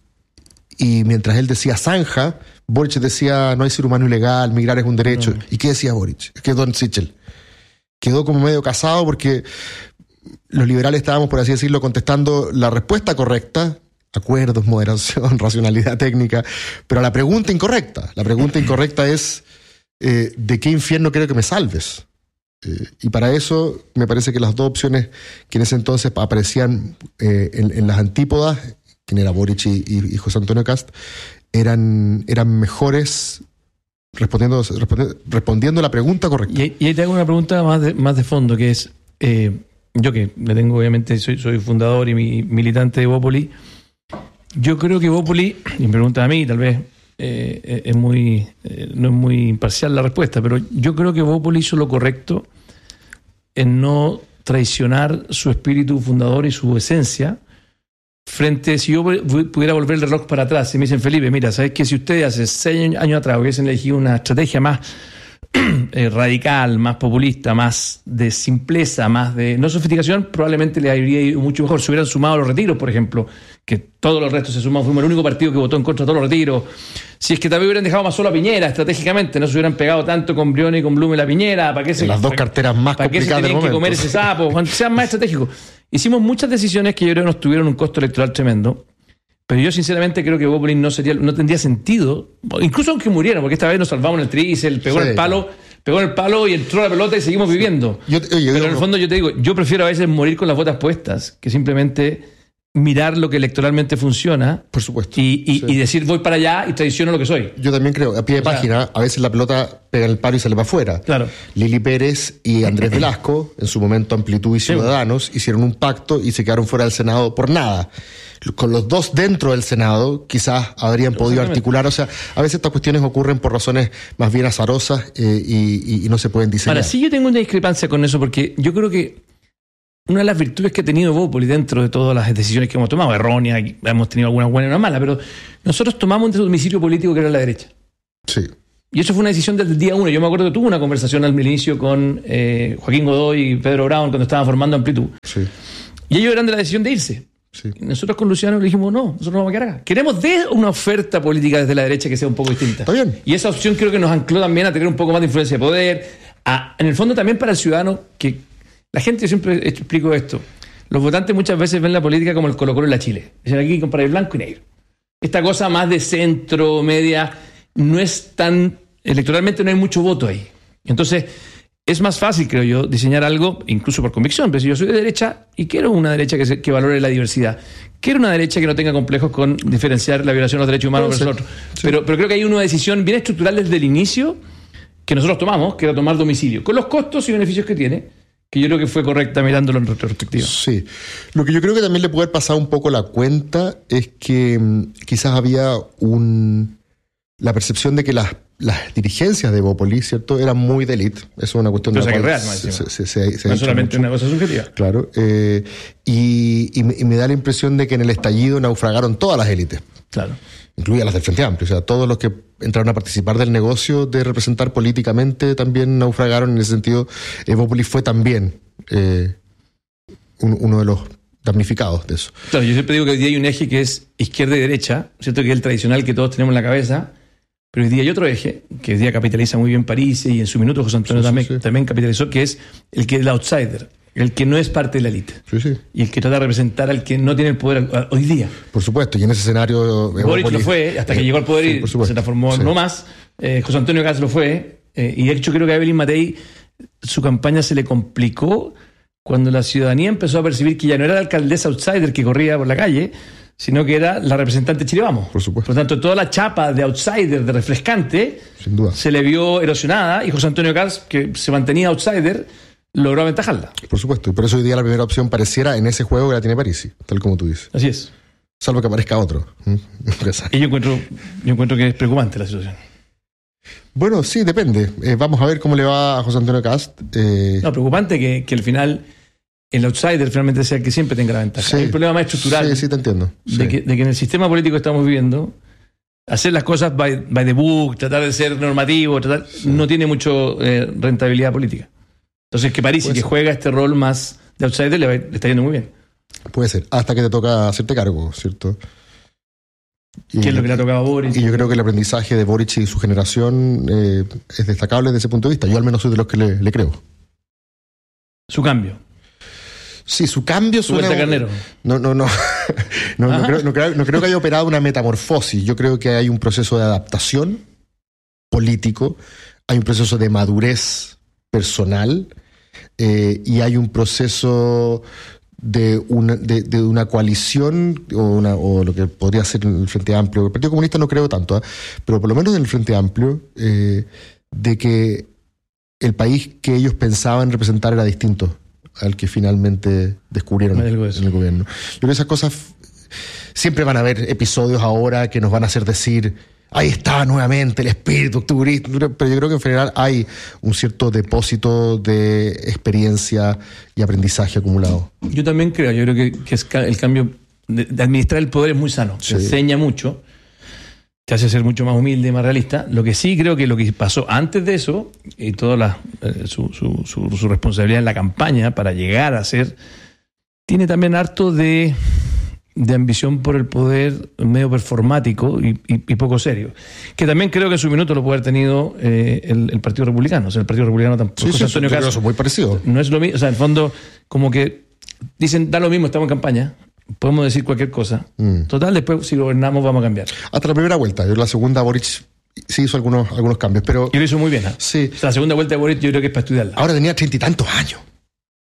y mientras él decía zanja, Boric decía no hay ser humano ilegal, migrar es un derecho. No. ¿Y qué decía Boric? ¿Qué Don Sichel? Quedó como medio casado porque los liberales estábamos, por así decirlo, contestando la respuesta correcta, acuerdos, moderación, racionalidad técnica, pero la pregunta incorrecta. La pregunta incorrecta es, eh, ¿de qué infierno quiero que me salves? Eh, y para eso me parece que las dos opciones que en ese entonces aparecían eh, en, en las antípodas, quien era Boric y, y, y José Antonio Kast, eran, eran mejores respondiendo, respondiendo, respondiendo la pregunta correcta. Y, y ahí te hago una pregunta más de, más de fondo, que es, eh, yo que le tengo, obviamente, soy, soy fundador y mi, militante de Evópolis. Yo creo que Evópolis, y me preguntan a mí, tal vez eh, es muy eh, no es muy imparcial la respuesta, pero yo creo que Evópolis hizo lo correcto en no traicionar su espíritu fundador y su esencia frente, si yo pudiera volver el reloj para atrás, y me dicen, Felipe, mira, ¿sabes que si ustedes hace seis años atrás hubiesen elegido una estrategia más eh, radical, más populista, más de simpleza, más de no sofisticación, probablemente les habría ido mucho mejor? Se hubieran sumado a los retiros, por ejemplo, que todos los restos se suman, fuimos el único partido que votó en contra de todos los retiros. Si es que también hubieran dejado más solo a Piñera estratégicamente, no se hubieran pegado tanto con Brioni y con Blume la Piñera, ¿para qué se, las dos para, carteras más para complicadas qué se tenían del que comer ese sapo? Cuando sean más estratégicos. Hicimos muchas decisiones que yo creo nos tuvieron un costo electoral tremendo, pero yo sinceramente creo que Evópolis no sería, no tendría sentido, incluso aunque murieran, porque esta vez nos salvamos en el tríceps, pegó sí, el palo, claro. pegó en el palo y entró la pelota y seguimos viviendo. Yo, yo, yo, pero en el fondo yo te digo, yo prefiero a veces morir con las botas puestas que simplemente mirar lo que electoralmente funciona. Por supuesto. Y, y, sí. y decir, voy para allá y traiciono lo que soy. Yo también creo, a pie de o página, sea, a veces la pelota pega en el palo y sale para afuera. Claro. Lili Pérez y Andrés Velasco, en su momento Amplitud y Ciudadanos, sí. hicieron un pacto y se quedaron fuera del Senado por nada. Con los dos dentro del Senado, quizás habrían podido articular. O sea, a veces estas cuestiones ocurren por razones más bien azarosas eh, y, y, y no se pueden diseñar. Ahora, sí yo tengo una discrepancia con eso, porque yo creo que una de las virtudes que ha tenido Bópoli dentro de todas las decisiones que hemos tomado, erróneas, hemos tenido algunas buenas y unas malas, pero nosotros tomamos un domicilio político que era la derecha. Sí. Y eso fue una decisión desde el día uno. Yo me acuerdo que tuve una conversación al inicio con eh, Joaquín Godoy y Pedro Brown cuando estaban formando Amplitud. Sí. Y ellos eran de la decisión de irse. Sí. Y nosotros con Luciano le dijimos, no, nosotros no vamos a quedar acá. Queremos de una oferta política desde la derecha que sea un poco distinta. Está bien. Y esa opción creo que nos ancló también a tener un poco más de influencia de poder. A, en el fondo también para el ciudadano, que la gente, yo siempre explico esto, los votantes muchas veces ven la política como el Colo-Colo en la Chile. Dicen, aquí comprar blanco y negro. Esta cosa más de centro, media, no es tan... Electoralmente no hay mucho voto ahí. Entonces, es más fácil, creo yo, diseñar algo, incluso por convicción. Pero si yo soy de derecha y quiero una derecha que, se, que valore la diversidad, quiero una derecha que no tenga complejos con diferenciar la violación de los derechos humanos versus otros. Sí. Pero, pero creo que hay una decisión bien estructural desde el inicio que nosotros tomamos, que era tomar domicilio, con los costos y beneficios que tiene, que yo creo que fue correcta mirándolo en retrospectiva. Sí. Lo que yo creo que también le puede haber pasado un poco la cuenta es que um, quizás había un la percepción de que las, las dirigencias de Bópoli, ¿cierto?, eran muy de élite. Eso es una cuestión de la cual real, se, se, se, se, se no solamente mucho. Una cosa subjetiva. Claro. Eh, y, y, me, y me da la impresión de que en el estallido naufragaron todas las élites. Claro. Incluidas las del Frente Amplio. O sea, todos los que entraron a participar del negocio de representar políticamente también naufragaron. En ese sentido, eh, Bópoli fue también eh, un, uno de los damnificados de eso. Claro, yo siempre digo que hoy día hay un eje que es izquierda y derecha, ¿cierto?, que es el tradicional que todos tenemos en la cabeza, pero hoy día hay otro eje, que hoy día capitaliza muy bien París y en su minuto José Antonio sí, también, sí, sí. también capitalizó, que es el que es el outsider, el que no es parte de la élite. Sí, sí. Y el que trata de representar al que no tiene el poder hoy día. Por supuesto, y en ese escenario... Boric Bópoli, lo fue, hasta que eh, llegó al poder sí, y se transformó sí. no más. Eh, José Antonio Kast lo fue, eh, y de hecho creo que a Evelyn Matei su campaña se le complicó cuando la ciudadanía empezó a percibir que ya no era la alcaldesa outsider que corría por la calle, sino que era la representante Chile Vamos. Por supuesto. Por lo tanto, toda la chapa de outsider, de refrescante, sin duda, se le vio erosionada, y José Antonio Kast, que se mantenía outsider, logró aventajarla. Por supuesto, y por eso hoy día la primera opción pareciera en ese juego que la tiene Parisi, tal como tú dices. Así es. Salvo que aparezca otro. Y yo encuentro, yo encuentro que es preocupante la situación. Bueno, sí, depende. Eh, vamos a ver cómo le va a José Antonio Kast. Eh... No, preocupante que, que al final el outsider finalmente sea el que siempre tenga la ventaja. Sí, hay un problema más estructural. Sí, sí, te entiendo. De, sí. que, de que en el sistema político que estamos viviendo, hacer las cosas by, by the book, tratar de ser normativo, tratar, sí. no tiene mucho eh, rentabilidad política. Entonces, que París, que juega este rol más de outsider, le, va, le está yendo muy bien. Puede ser, hasta que te toca hacerte cargo, ¿cierto? Y, ¿qué es lo que le ha tocado a Boric? Y yo creo que el aprendizaje de Boric y su generación eh, es destacable desde ese punto de vista. Yo al menos soy de los que le, le creo. Su cambio. Sí, su cambio su suena... carnero. No, no, no. no, no, creo, no, creo, no creo que haya operado una metamorfosis. Yo creo que hay un proceso de adaptación político, hay un proceso de madurez personal eh, y hay un proceso de una, de, de una coalición o, una, o lo que podría ser el Frente Amplio. El Partido Comunista no creo tanto, ¿eh? Pero por lo menos en el Frente Amplio, eh, de que el país que ellos pensaban representar era distinto al que finalmente descubrieron en el gobierno. Yo creo que esas cosas siempre van a haber episodios ahora que nos van a hacer decir ahí está nuevamente el espíritu octubrista, pero yo creo que en general hay un cierto depósito de experiencia y aprendizaje acumulado. Yo también creo, yo creo que, que es el cambio de, de administrar el poder es muy sano, sí. Te enseña mucho, te hace ser mucho más humilde y más realista. Lo que sí creo que lo que pasó antes de eso, y toda la, eh, su, su, su, su responsabilidad en la campaña para llegar a ser, tiene también harto de... de ambición por el poder medio performático y, y, y poco serio, que también creo que en su minuto lo puede haber tenido eh, el, el Partido Republicano. O sea, el Partido Republicano tampoco. Sí, sí, Antonio Kast, eso muy parecido. No es lo mismo, o sea, en el fondo como que dicen, da lo mismo, estamos en campaña, podemos decir cualquier cosa, mm. total, después si gobernamos vamos a cambiar. Hasta la primera vuelta, yo la segunda Boric sí hizo algunos, algunos cambios, pero... Y lo hizo muy bien, ¿eh? Sí. O sea, la segunda vuelta de Boric yo creo que es para estudiarla. Ahora tenía treinta y tantos años.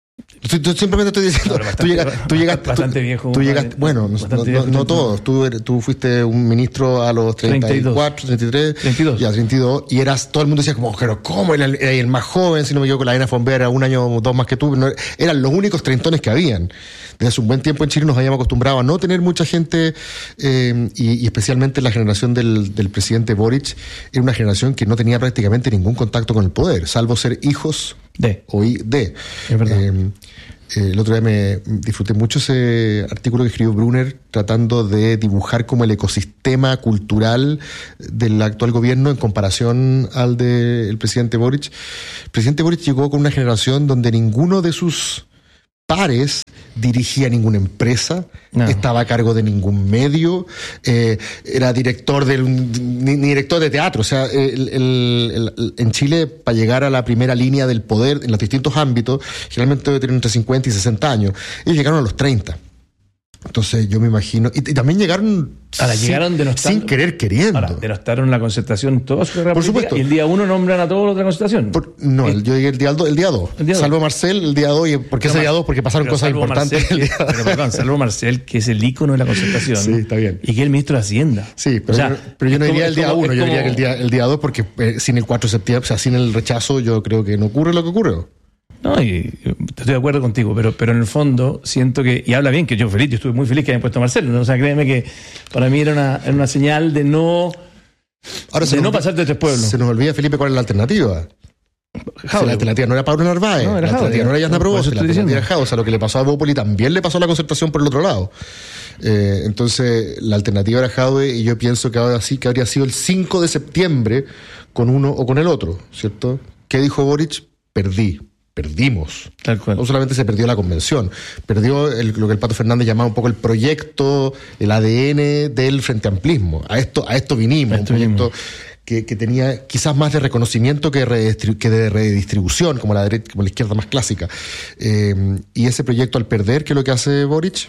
Tú, tú simplemente estoy diciendo, no, bastante, tú llegaste, tú llegaste, bastante tú, viejo. Tú llegaste, bueno, bastante no, viejo, no, no todos. Tú, tú fuiste un ministro a los treinta y cuatro, treinta y tres, treinta y dos. Ya, treinta y dos, y eras, todo el mundo decía como, pero ¿cómo? Era el, era el más joven, si no me equivoco, la Diana Fonbea era un año o dos más que tú, no, eran los únicos treintones que habían. Desde hace un buen tiempo en Chile nos habíamos acostumbrado a no tener mucha gente, eh, y, y especialmente la generación del, del presidente Boric, era una generación que no tenía prácticamente ningún contacto con el poder, salvo ser hijos de, o de. Es verdad. Eh, El otro día me disfruté mucho ese artículo que escribió Brunner tratando de dibujar como el ecosistema cultural del actual gobierno en comparación al del presidente Boric. El presidente Boric llegó con una generación donde ninguno de sus pares dirigía ninguna empresa, no. estaba a cargo de ningún medio, eh, era director del ni, ni director de teatro. O sea, el, el, el, en Chile, para llegar a la primera línea del poder en los distintos ámbitos, generalmente debe tener entre cincuenta y sesenta años. Ellos llegaron a los treinta. Entonces yo me imagino, y, y también llegaron, ahora, sin, llegaron sin querer queriendo. Ahora, denostaron la concertación toda su carrera Por política, supuesto. Y el día uno nombran a todos los de la concertación. Por, no, el, yo llegué el día dos, el día dos. Salvo Marcel, el día dos. ¿Por qué ese día dos? Porque pasaron cosas importantes. Marcel, que, pero perdón, salvo Marcel, que es el ícono de la concertación. Sí, está bien. Y que es el ministro de Hacienda. Sí, pero, o sea, yo, pero yo no diría el día uno, yo diría que el día, el día dos, porque eh, sin el cuatro de septiembre, o sea, sin el rechazo, yo creo que no ocurre lo que ocurrió. No, y estoy de acuerdo contigo, pero, pero en el fondo siento que, y habla bien, que yo feliz, yo estuve muy feliz que hayan puesto a Marcelo, ¿no? O sea, créeme que para mí era una, era una señal de no, Ahora de no pasar de tres pueblos. Se nos olvida, Felipe, cuál es la alternativa. Jaude, si la alternativa no era Pablo Narváez, no, era la alternativa Jaude, no era Yasna Proboste, la alternativa era Jaude. O sea, lo que le pasó a Bópoli también le pasó a la concertación por el otro lado. Eh, entonces, la alternativa era Jaude, y yo pienso que ahora sí que habría sido el cinco de septiembre con uno o con el otro, ¿cierto? ¿Qué dijo Boric? Perdí. Perdimos. Tal cual. No solamente se perdió la convención, perdió el, lo que el Pato Fernández llamaba un poco el proyecto, el A D N del Frente Amplismo. A esto, a esto vinimos, a esto un proyecto vinimos. Que, que tenía quizás más de reconocimiento que, redistribu- que de redistribución, como la derecha, como la izquierda más clásica. Eh, y ese proyecto, al perder, ¿qué es lo que hace Boric?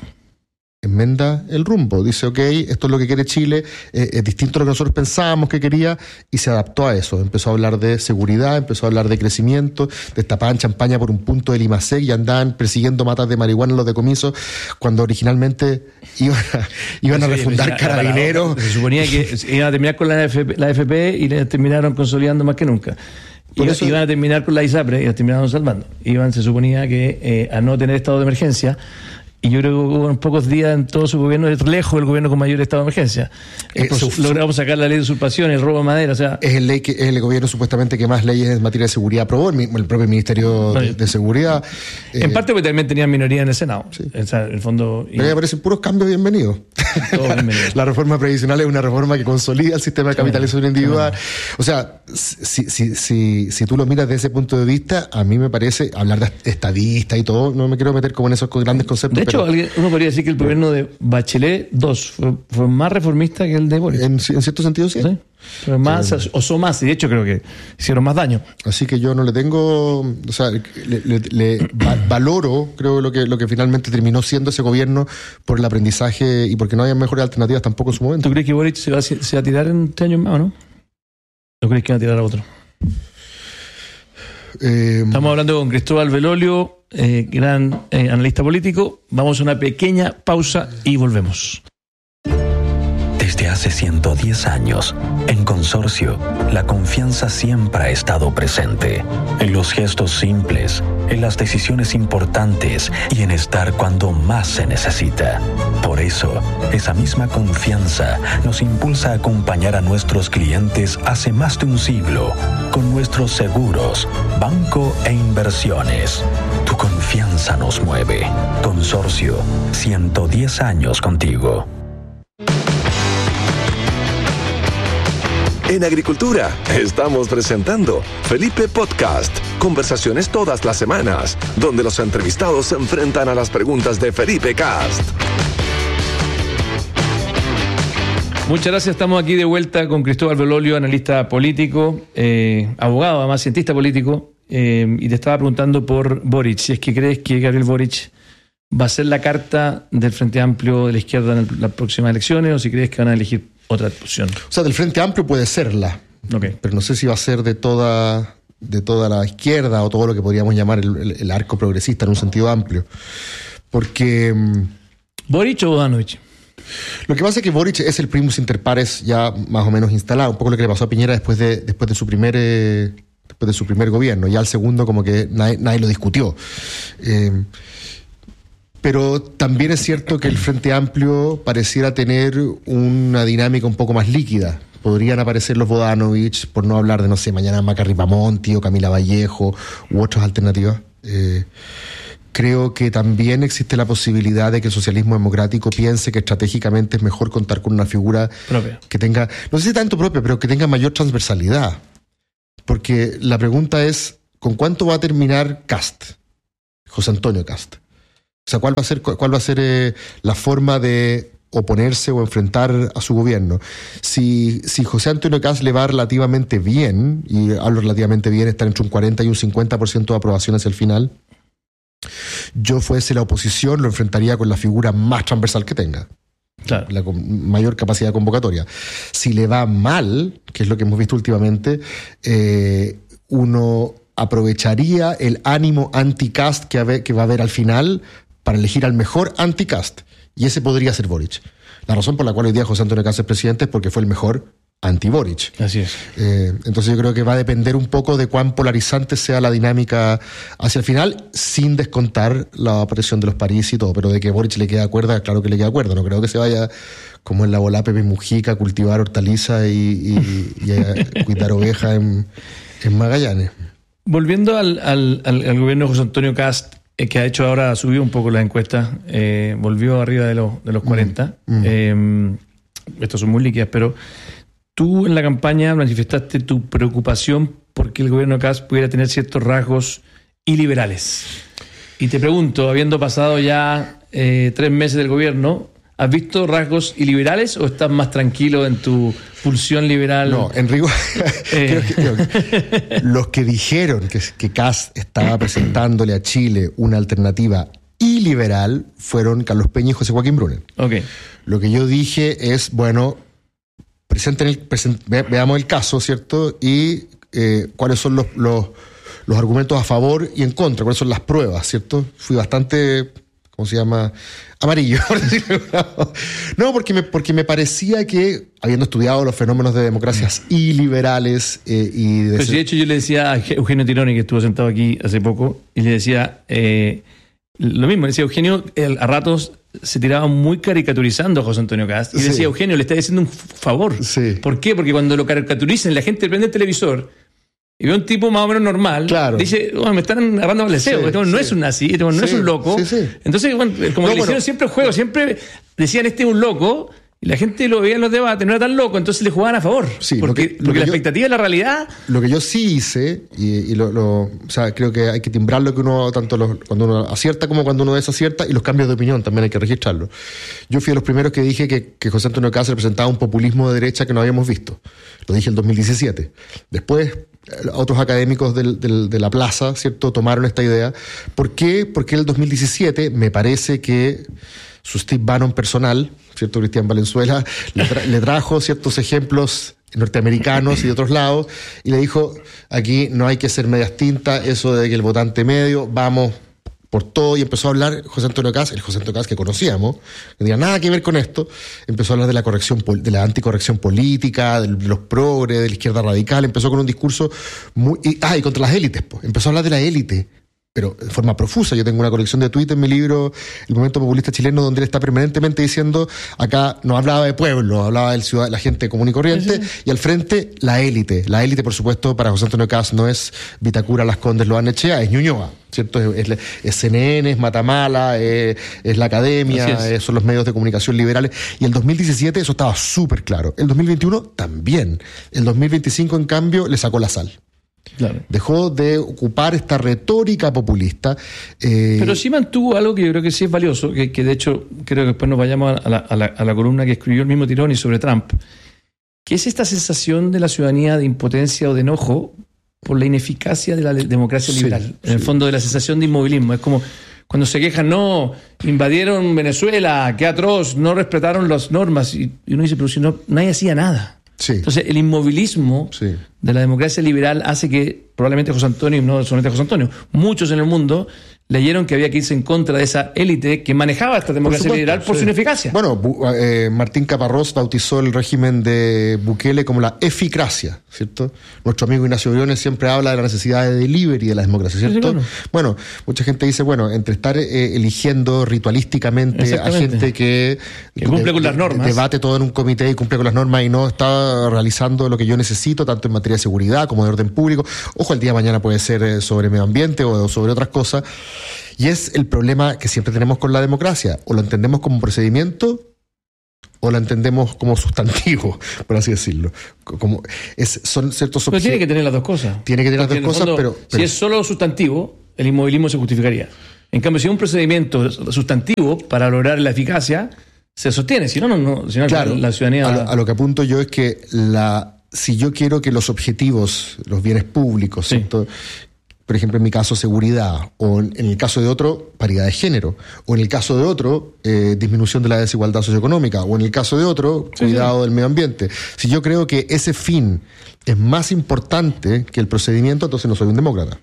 Enmenda el rumbo, dice, ok, esto es lo que quiere Chile, eh, es distinto a lo que nosotros pensábamos que quería, y se adaptó a eso. Empezó a hablar de seguridad, empezó a hablar de crecimiento, destapaban champaña por un punto del IMASEC y andaban persiguiendo matas de marihuana en los decomisos, cuando originalmente iban a, iban a refundar sí, Carabineros. Se suponía que iban a terminar con la A F P, la A F P y le terminaron consolidando más que nunca. Iban, eso, iban a terminar con la ISAPRE y la terminaron salvando. Iban, se suponía que eh, a no tener estado de emergencia. Y yo creo que hubo unos pocos días en todo su gobierno, es lejos del gobierno con mayor estado de emergencia. Eh, su, logramos sacar la ley de usurpación, el robo de madera. O sea, es, el ley que, es el gobierno supuestamente que más leyes en materia de seguridad aprobó, el, el propio Ministerio no, de, de Seguridad. En eh, parte porque también tenían minoría en el Senado. Sí. O sea, en el fondo. Pero me parecen puros cambios bienvenidos. Bienvenido. La reforma previsional es una reforma que consolida el sistema de capitalización sí, individual. Sí. O sea, si, si, si, si tú lo miras desde ese punto de vista, a mí me parece, hablar de estadista y todo, no me quiero meter como en esos grandes conceptos. De hecho, pero, uno podría decir que el gobierno de Bachelet dos fue, fue más reformista que el de Boric. En, en cierto sentido, sí. ¿Sí? Pero más, sí. Osó más, y de hecho creo que hicieron más daño. Así que yo no le tengo, o sea, le, le, le valoro, creo, lo que, lo que finalmente terminó siendo ese gobierno por el aprendizaje y porque no había mejores alternativas tampoco en su momento. ¿Tú crees que Boric se va, se va a tirar en este año más o no? ¿O crees que va a tirar a otro? Eh, Estamos hablando con Cristóbal Belolio, eh, gran eh, analista político. Vamos a una pequeña pausa y volvemos. Desde hace ciento diez años, en Consorcio, la confianza siempre ha estado presente. En los gestos simples, en las decisiones importantes y en estar cuando más se necesita. Por eso, esa misma confianza nos impulsa a acompañar a nuestros clientes hace más de un siglo con nuestros seguros, banco e inversiones. Tu confianza nos mueve. Consorcio, ciento diez años contigo. En Agricultura estamos presentando Felipe Podcast, conversaciones todas las semanas, donde los entrevistados se enfrentan a las preguntas de Felipe Cast. Muchas gracias, estamos aquí de vuelta con Cristóbal Belolio, analista político, eh, abogado, además cientista político, eh, y te estaba preguntando por Boric, si es que crees que Gabriel Boric va a ser la carta del Frente Amplio de la izquierda en el, las próximas elecciones, o si crees que van a elegir otra opción. O sea, del Frente Amplio puede serla, okay. Pero no sé si va a ser de toda de toda la izquierda o todo lo que podríamos llamar el, el, el arco progresista en un sentido amplio. Porque... ¿Boric o Bodanovich? Lo que pasa es que Boric es el primus inter pares ya más o menos instalado, un poco lo que le pasó a Piñera después de, después de su primer eh, después de su primer gobierno. Ya el segundo como que nadie, nadie lo discutió. Eh, pero también es cierto que el Frente Amplio pareciera tener una dinámica un poco más líquida. Podrían aparecer los Bodanovich, por no hablar de, no sé, mañana Maca Ripamonti o Camila Vallejo u otras alternativas. Eh, Creo que también existe la posibilidad de que el socialismo democrático piense que estratégicamente es mejor contar con una figura propia, que tenga, no sé si tanto propia, pero que tenga mayor transversalidad. Porque la pregunta es, ¿con cuánto va a terminar Kast? José Antonio Kast. O sea, ¿cuál va a ser, cuál va a ser eh, la forma de oponerse o enfrentar a su gobierno? Si, si José Antonio Kast le va relativamente bien, y hablo relativamente bien, estar entre un cuarenta y un cincuenta por ciento de aprobación hacia el final, yo fuese la oposición, lo enfrentaría con la figura más transversal que tenga. Claro. La con mayor capacidad convocatoria. Si le va mal, que es lo que hemos visto últimamente, eh, uno aprovecharía el ánimo anti-Kast que, que va a haber al final para elegir al mejor anti-Kast. Y ese podría ser Boric. La razón por la cual hoy día José Antonio Kast es presidente es porque fue el mejor anti-Boric. Así es. Eh, entonces yo creo que va a depender un poco de cuán polarizante sea la dinámica hacia el final, sin descontar la aparición de los París y todo, pero de que Boric le queda cuerda, claro que le queda cuerda. No creo que se vaya como en la bola Pepe Mujica a cultivar hortaliza y, y, y a cuidar ovejas en, en Magallanes. Volviendo al, al, al, al gobierno de José Antonio Kast, eh, que ha hecho ahora, subió un poco la encuesta, eh, volvió arriba de los, de los cuarenta. Mm, mm. Eh, estos son muy líquidas, pero tú en la campaña manifestaste tu preocupación porque el gobierno de Kast pudiera tener ciertos rasgos iliberales. Y te pregunto, habiendo pasado ya eh, tres meses del gobierno, ¿has visto rasgos iliberales o estás más tranquilo en tu pulsión liberal? No, Enrico, eh. creo que, creo que los que dijeron que, que Kast estaba presentándole a Chile una alternativa iliberal fueron Carlos Peña y José Joaquín Brunner. Okay. Lo que yo dije es, bueno, presenten el, present, ve, veamos el caso, ¿cierto? Y eh, cuáles son los, los, los argumentos a favor y en contra, cuáles son las pruebas, ¿cierto? Fui bastante, ¿cómo se llama? Amarillo, por decirlo. No, porque me, porque me parecía que, habiendo estudiado los fenómenos de democracias iliberales eh, y... De, Pero si de hecho yo le decía a Eugenio Tironi, que estuvo sentado aquí hace poco, y le decía eh, lo mismo, le decía Eugenio, el, a ratos se tiraba muy caricaturizando a José Antonio Kast, y sí. Le decía, Eugenio, le está haciendo un favor. Sí. ¿Por qué? Porque cuando lo caricaturizan, la gente prende el televisor y ve un tipo más o menos normal, claro. Dice, oh, me están agarrando al deseo, sí, este no sí. es un nazi, este no sí. es un loco. Sí, sí. Entonces, bueno, como no, le hicieron bueno. siempre el juego, siempre decían, este es un loco, y la gente lo veía en los debates, no era tan loco, entonces le jugaban a favor. Sí, porque lo que, lo porque que la yo, expectativa de la realidad... Lo que yo sí hice, y, y lo, lo, o sea, creo que hay que timbrarlo que uno, tanto los, cuando uno acierta como cuando uno desacierta, y los cambios de opinión también hay que registrarlos. Yo fui de los primeros que dije que, que José Antonio Kast representaba un populismo de derecha que no habíamos visto. Lo dije en el dos mil diecisiete. Después, otros académicos del, del, de la plaza, ¿cierto?, tomaron esta idea. ¿Por qué? Porque en el dos mil diecisiete me parece que su Steve Bannon personal, ¿cierto?, Cristian Valenzuela, le, tra le trajo ciertos ejemplos norteamericanos y de otros lados, y le dijo, aquí no hay que ser medias tintas, eso de que el votante medio, vamos por todo, y empezó a hablar José Antonio Kast, el José Antonio Kast que conocíamos, que no tenía nada que ver con esto, empezó a hablar de la corrección, de la anticorrección política, de los progres, de la izquierda radical, empezó con un discurso muy... Y, ah, y contra las élites, pues, empezó a hablar de la élite, pero de forma profusa. Yo tengo una colección de tweets en mi libro El Momento Populista Chileno, donde él está permanentemente diciendo, acá no hablaba de pueblo, hablaba del ciudad, la gente común y corriente, sí. Y al frente la élite. La élite, por supuesto, para José Antonio Kast no es Vitacura, Las Condes, Loarnechea, es Ñuñoa, ¿cierto? Es, es, es C N N, es Matamala, es, es la academia, es. Es, son los medios de comunicación liberales. Y el dos mil diecisiete eso estaba súper claro. El dos mil veintiuno también. El dos mil veinticinco, en cambio, le sacó la sal. Claro. Dejó de ocupar esta retórica populista. Eh... Pero sí mantuvo algo que yo creo que sí es valioso, que, que de hecho creo que después nos vayamos a la, a, la, a la columna que escribió el mismo Tironi sobre Trump, que es esta sensación de la ciudadanía de impotencia o de enojo por la ineficacia de la democracia liberal. Sí, en sí. el fondo, de la sensación de inmovilismo. Es como cuando se quejan, no, invadieron Venezuela, qué atroz, no respetaron las normas. Y, y uno dice, pero si no, nadie hacía nada. Sí. Entonces, el inmovilismo sí. de la democracia liberal hace que probablemente José Antonio, y no solamente José Antonio, muchos en el mundo leyeron que había que irse en contra de esa élite que manejaba esta democracia por supuesto, liberal por sí. su ineficacia. Bueno, eh, Martín Caparrós bautizó el régimen de Bukele como la eficracia, ¿cierto? Nuestro amigo Ignacio Briones siempre habla de la necesidad de delivery de la democracia, ¿cierto? Sí, claro. Bueno, mucha gente dice, bueno, entre estar eh, eligiendo ritualísticamente a gente que, que cumple de, con las normas, debate todo en un comité y cumple con las normas y no está realizando lo que yo necesito, tanto en materia de seguridad como de orden público. Ojo, el día de mañana puede ser sobre medio ambiente o sobre otras cosas. Y es el problema que siempre tenemos con la democracia. O lo entendemos como procedimiento o lo entendemos como sustantivo, por así decirlo. Como es, son ciertos Pero tiene que tener las dos cosas. Tiene que tener Porque las dos cosas, fondo, pero, pero... Si es solo sustantivo, el inmovilismo se justificaría. En cambio, si es un procedimiento sustantivo para lograr la eficacia, se sostiene. Si no, no, no si no claro, la ciudadanía... A lo, a lo que apunto yo es que la si yo quiero que los objetivos, los bienes públicos, sí. ¿cierto? Por ejemplo, en mi caso, seguridad, o en el caso de otro, paridad de género, o en el caso de otro, eh, disminución de la desigualdad socioeconómica, o en el caso de otro, sí, cuidado sí. del medio ambiente. Si yo creo que ese fin es más importante que el procedimiento, entonces no soy un demócrata.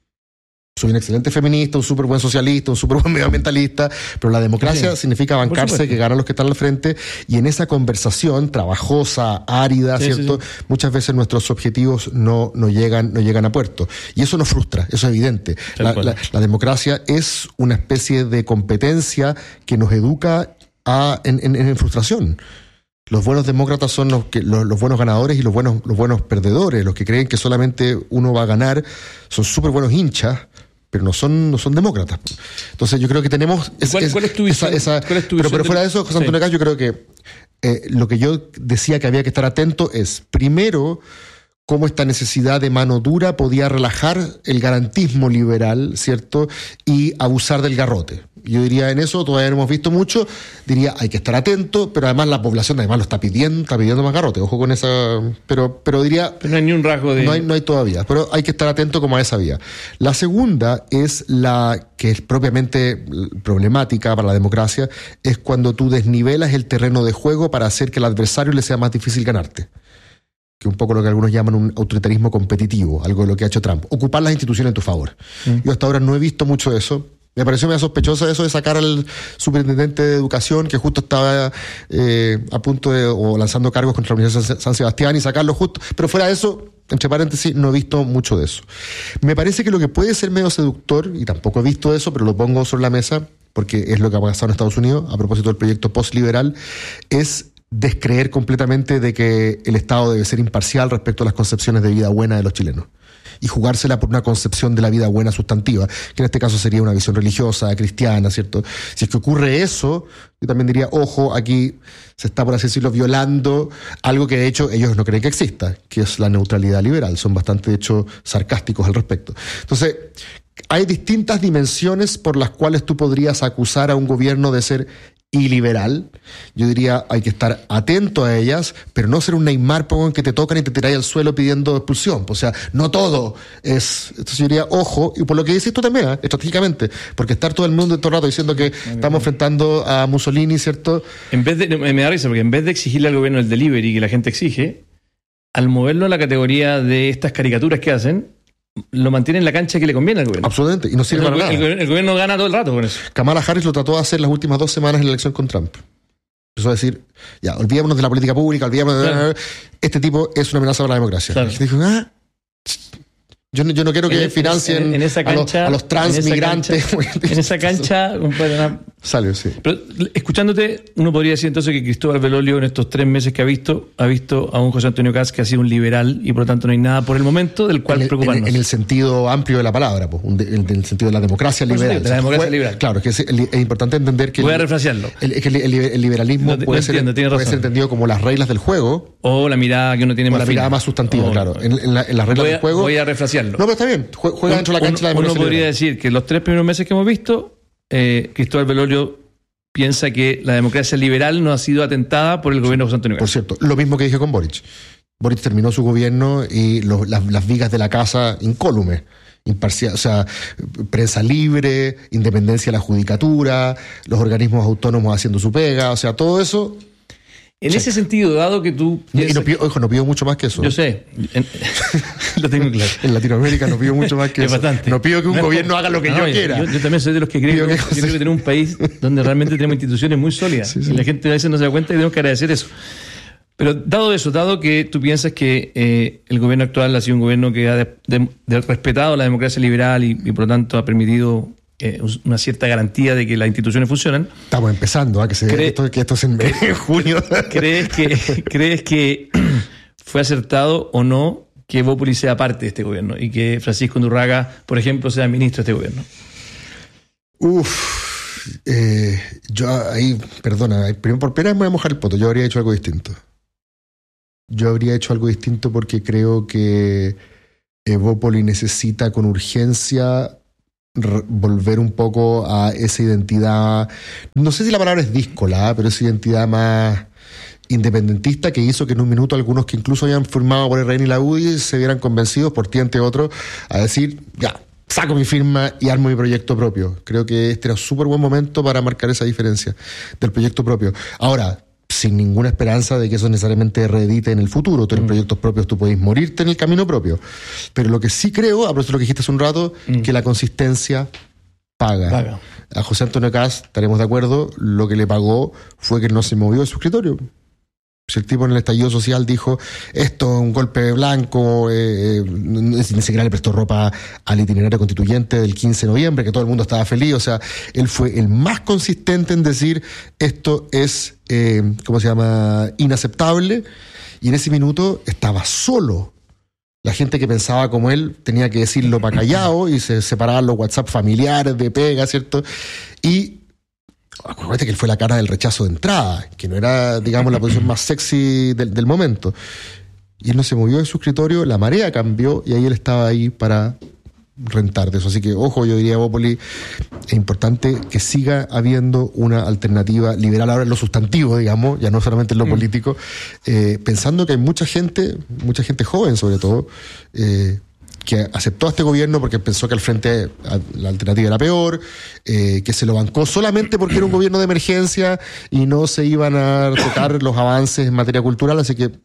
Soy un excelente feminista, un súper buen socialista, un súper buen medioambientalista, pero la democracia sí, significa bancarse, que ganan los que están al frente, y en esa conversación trabajosa, árida, sí, ¿cierto? Sí, sí. Muchas veces nuestros objetivos no, no, llegan, no llegan a puerto. Y eso nos frustra, eso es evidente. La, la, la democracia es una especie de competencia que nos educa a, en, en, en frustración. Los buenos demócratas son los, que, los, los buenos ganadores y los buenos, los buenos perdedores. Los que creen que solamente uno va a ganar son súper buenos hinchas, pero no son, no son demócratas. Entonces yo creo que tenemos... Es, ¿Cuál, es, ¿Cuál es tu visión? Esa, esa, ¿Cuál es tu pero, pero fuera de eso, José Antonio sí. Caz, yo creo que eh, lo que yo decía que había que estar atento es, primero, cómo esta necesidad de mano dura podía relajar el garantismo liberal, ¿cierto? Y abusar del garrote. Yo diría, en eso todavía no hemos visto mucho, diría, hay que estar atento, pero además la población además lo está pidiendo, está pidiendo más garrote, ojo con esa, pero, pero diría... Pero no hay ni un rasgo de... No hay, no hay todavía, pero hay que estar atento como a esa vía. La segunda es la que es propiamente problemática para la democracia, es cuando tú desnivelas el terreno de juego para hacer que al adversario le sea más difícil ganarte. Que un poco lo que algunos llaman un autoritarismo competitivo, algo de lo que ha hecho Trump. Ocupar las instituciones en tu favor. Mm. Yo hasta ahora no he visto mucho de eso. Me pareció medio sospechoso eso de sacar al superintendente de educación que justo estaba eh, a punto de, o lanzando cargos contra la Universidad de San Sebastián y sacarlo justo. Pero fuera de eso, entre paréntesis, no he visto mucho de eso. Me parece que lo que puede ser medio seductor, y tampoco he visto eso, pero lo pongo sobre la mesa, porque es lo que ha pasado en Estados Unidos, a propósito del proyecto postliberal, es descreer completamente de que el Estado debe ser imparcial respecto a las concepciones de vida buena de los chilenos y jugársela por una concepción de la vida buena sustantiva, que en este caso sería una visión religiosa, cristiana, ¿cierto? Si es que ocurre eso, yo también diría, ojo, aquí se está, por así decirlo, violando algo que de hecho ellos no creen que exista, que es la neutralidad liberal. Son bastante, de hecho, sarcásticos al respecto. Entonces, hay distintas dimensiones por las cuales tú podrías acusar a un gobierno de ser iliberal. Yo diría, hay que estar atento a ellas, pero no ser un Neymar que te tocan y te tiráis al suelo pidiendo expulsión. O sea, no todo es... Entonces yo diría, ojo, y por lo que dices tú también, ¿eh? estratégicamente, porque estar todo el mundo todo el rato diciendo que estamos enfrentando a Mussolini, ¿cierto? En vez de, me da risa, porque en vez de exigirle al gobierno el delivery que la gente exige, al moverlo a la categoría de estas caricaturas que hacen, lo mantiene en la cancha que le conviene al gobierno. Absolutamente, y no sirve para nada. El, el, el gobierno gana todo el rato con eso. Kamala Harris lo trató de hacer las últimas dos semanas en la elección con Trump. Empezó a decir, ya, olvidémonos de la política pública, olvidémonos claro. de... Este tipo es una amenaza para la democracia. Claro. Y dijo, ah... Yo no, yo no quiero que en, financien en, en esa cancha, a, los, a los transmigrantes. En esa cancha, compadre. Salió, sí. Pero escuchándote, uno podría decir entonces que Cristóbal Belolio en estos tres meses que ha visto, ha visto a un José Antonio Caz que ha sido un liberal y por lo tanto no hay nada por el momento del cual en el, preocuparnos. En el, en el sentido amplio de la palabra, pues, en el, el sentido de la democracia liberal. Sí, de la democracia o sea, liberal. Claro, es que es, es importante entender que... Voy a refrasearlo. El, el, el, el liberalismo no, puede, no entiendo, ser, puede ser entendido como las reglas del juego. O la mirada que uno tiene o más la fina. mirada más sustantiva, o, claro. En, en, la, en las reglas voy a, del juego... Voy a refrasearlo. No, pero está bien. Juega dentro de la cancha un, la democracia Uno podría liberal. decir que los tres primeros meses que hemos visto, eh, Cristóbal Belolio piensa que la democracia liberal no ha sido atentada por el gobierno de José Antonio Caz. Por cierto, lo mismo que dije con Boric. Boric terminó su gobierno y los, las, las vigas de la casa incólumes. Imparcial, o sea, prensa libre, independencia de la judicatura, los organismos autónomos haciendo su pega, o sea, todo eso... En sí. ese sentido, dado que tú... Y no pido, ojo, no pido mucho más que eso. Yo sé. En, lo tengo claro. En Latinoamérica no pido mucho más que es eso. Bastante. No pido que un no, gobierno haga lo que no, yo quiera. Yo, yo también soy de los que creo que, que yo creo que tenemos un país donde realmente tenemos instituciones muy sólidas. Sí, sí. Y la gente a veces no se da cuenta y tenemos que agradecer eso. Pero dado eso, dado que tú piensas que eh, el gobierno actual ha sido un gobierno que ha de, de, de respetado la democracia liberal y, y por lo tanto ha permitido eh, una cierta garantía de que las instituciones funcionan. Estamos empezando a que se ¿Cree, esto, que esto es en, en junio. ¿Crees que, ¿Crees que fue acertado o no que Evópolis sea parte de este gobierno y que Francisco Undurraga, por ejemplo, sea ministro de este gobierno? Uf, eh, yo ahí, perdona, primero por pena me voy a mojar el poto. Yo habría hecho algo distinto. Yo habría hecho algo distinto porque creo que Evópolis necesita con urgencia re- volver un poco a esa identidad, no sé si la palabra es díscola, pero esa identidad más independentista que hizo que en un minuto algunos que incluso habían firmado por el R N y la U D I se vieran convencidos por ti ante otro a decir, ya, saco mi firma y armo mi proyecto propio. Creo que este era un súper buen momento para marcar esa diferencia del proyecto propio. Ahora, sin ninguna esperanza de que eso necesariamente reedite en el futuro. Tú en mm. proyectos propios tú podés morirte en el camino propio. Pero lo que sí creo, a propósito de lo que dijiste hace un rato, mm. que la consistencia paga. paga. A José Antonio Kast, estaremos de acuerdo, lo que le pagó fue que no se movió de su escritorio. Si el tipo en el estallido social dijo esto es un golpe blanco, eh, ni siquiera le prestó ropa al itinerario constituyente del quince de noviembre, que todo el mundo estaba feliz, o sea, él fue el más consistente en decir esto es, eh, ¿cómo se llama?, inaceptable, y en ese minuto estaba solo. La gente que pensaba como él tenía que decirlo para callado y se separaban los WhatsApp familiares de pega, ¿cierto? Y acuérdate que él fue la cara del rechazo de entrada, que no era, digamos, la posición más sexy del, del momento. Y él no se movió de su escritorio, la marea cambió y ahí él estaba ahí para rentar de eso. Así que, ojo, yo diría, Evópolis, es importante que siga habiendo una alternativa liberal ahora en lo sustantivo, digamos, ya no solamente en lo mm. político, eh, pensando que hay mucha gente, mucha gente joven sobre todo, eh, que aceptó a este gobierno porque pensó que al frente la alternativa era peor, eh, que se lo bancó solamente porque era un gobierno de emergencia y no se iban a tocar los avances en materia cultural, así que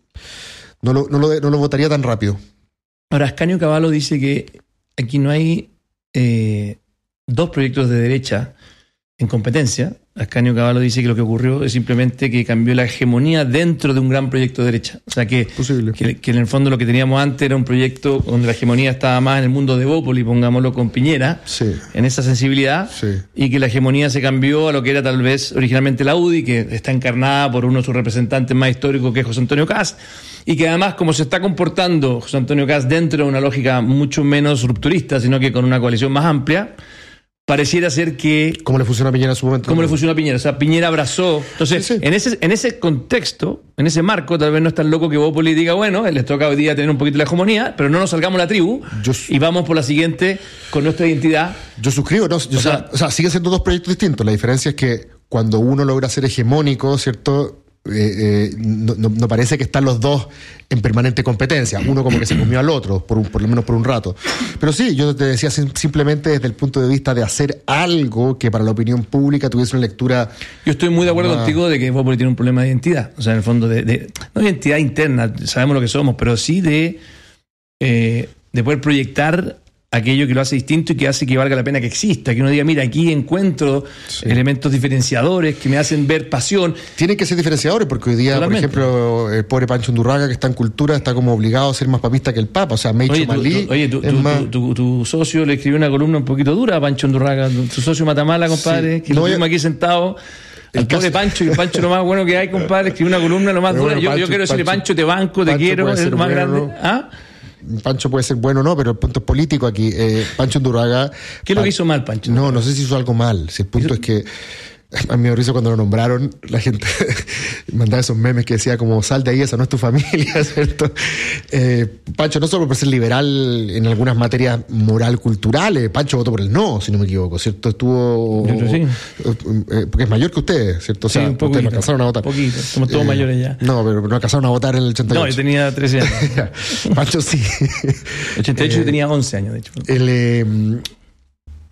no lo, no lo, no lo votaría tan rápido. Ahora, Ascanio Cavallo dice que aquí no hay eh, dos proyectos de derecha en competencia. Ascanio Cavallo dice que lo que ocurrió es simplemente que cambió la hegemonía dentro de un gran proyecto de derecha. O sea que, que, que en el fondo lo que teníamos antes era un proyecto donde la hegemonía estaba más en el mundo de Evópolis, pongámoslo con Piñera, sí. en esa sensibilidad, sí. y que la hegemonía se cambió a lo que era tal vez originalmente la U D I, que está encarnada por uno de sus representantes más históricos, que es José Antonio Kast, y que además, como se está comportando José Antonio Kast dentro de una lógica mucho menos rupturista, sino que con una coalición más amplia, pareciera ser que... ¿Cómo le funcionó a Piñera en su momento? ¿Cómo le funcionó a Piñera? O sea, Piñera abrazó... Entonces, sí, sí. En, ese, en ese contexto, en ese marco, tal vez no es tan loco que Evópolis diga, bueno, les toca hoy día tener un poquito la hegemonía, pero no nos salgamos la tribu yo, y vamos por la siguiente con nuestra identidad. Yo suscribo, ¿no? Yo, o, sea, o sea, siguen siendo dos proyectos distintos. La diferencia es que cuando uno logra ser hegemónico, ¿cierto?, Eh, eh, no, no, no parece que están los dos en permanente competencia, uno como que se comió al otro, por, un, por lo menos por un rato. Pero sí, yo te decía sim- simplemente desde el punto de vista de hacer algo que para la opinión pública tuviese una lectura. Yo estoy muy de acuerdo más... contigo de que Evópolis tiene un problema de identidad, o sea, en el fondo de, de no de identidad interna, sabemos lo que somos, pero sí de eh, de poder proyectar aquello que lo hace distinto y que hace que valga la pena que exista, que uno diga, mira, aquí encuentro sí. elementos diferenciadores que me hacen ver pasión. Tienen que ser diferenciadores porque hoy día, Totalmente. por ejemplo, el pobre Pancho Undurraga, que está en cultura, está como obligado a ser más papista que el Papa, o sea, Meicho oye, Malí. Tu, oye, tu, tu, más... tu, tu, tu socio le escribió una columna un poquito dura a Pancho Undurraga, tu socio Matamala, compadre, sí. que no, lo tuvimos aquí sentado. El pobre Pancho, y el Pancho lo más bueno que hay, compadre, escribió una columna lo más Pero dura. Bueno, yo, Pancho, yo quiero decirle, Pancho, te banco, te Pancho quiero, es lo más bueno, grande. ¿no? ¿Ah? Pancho puede ser bueno o no, pero el punto es político aquí. Eh, Pancho Undurraga... ¿Qué es lo que hizo mal, Pancho? No, no sé si hizo algo mal. Si el punto es que a mí me risa cuando lo nombraron, la gente mandaba esos memes que decía como, sal de ahí, esa no es tu familia, ¿cierto? Eh, Pancho, no solo por ser liberal en algunas materias moral culturales, Pancho votó por el no, si no me equivoco, ¿cierto? Estuvo... Sí. Eh, porque es mayor que ustedes, ¿cierto? O sea, sí, un poquito, ustedes no alcanzaron a votar. Un poquito, somos todos eh, mayores ya. No, pero no alcanzaron a votar en el ochenta y ocho. No, yo tenía trece años. Pancho sí. ochenta y ocho eh, yo tenía once años, de hecho. El... Eh,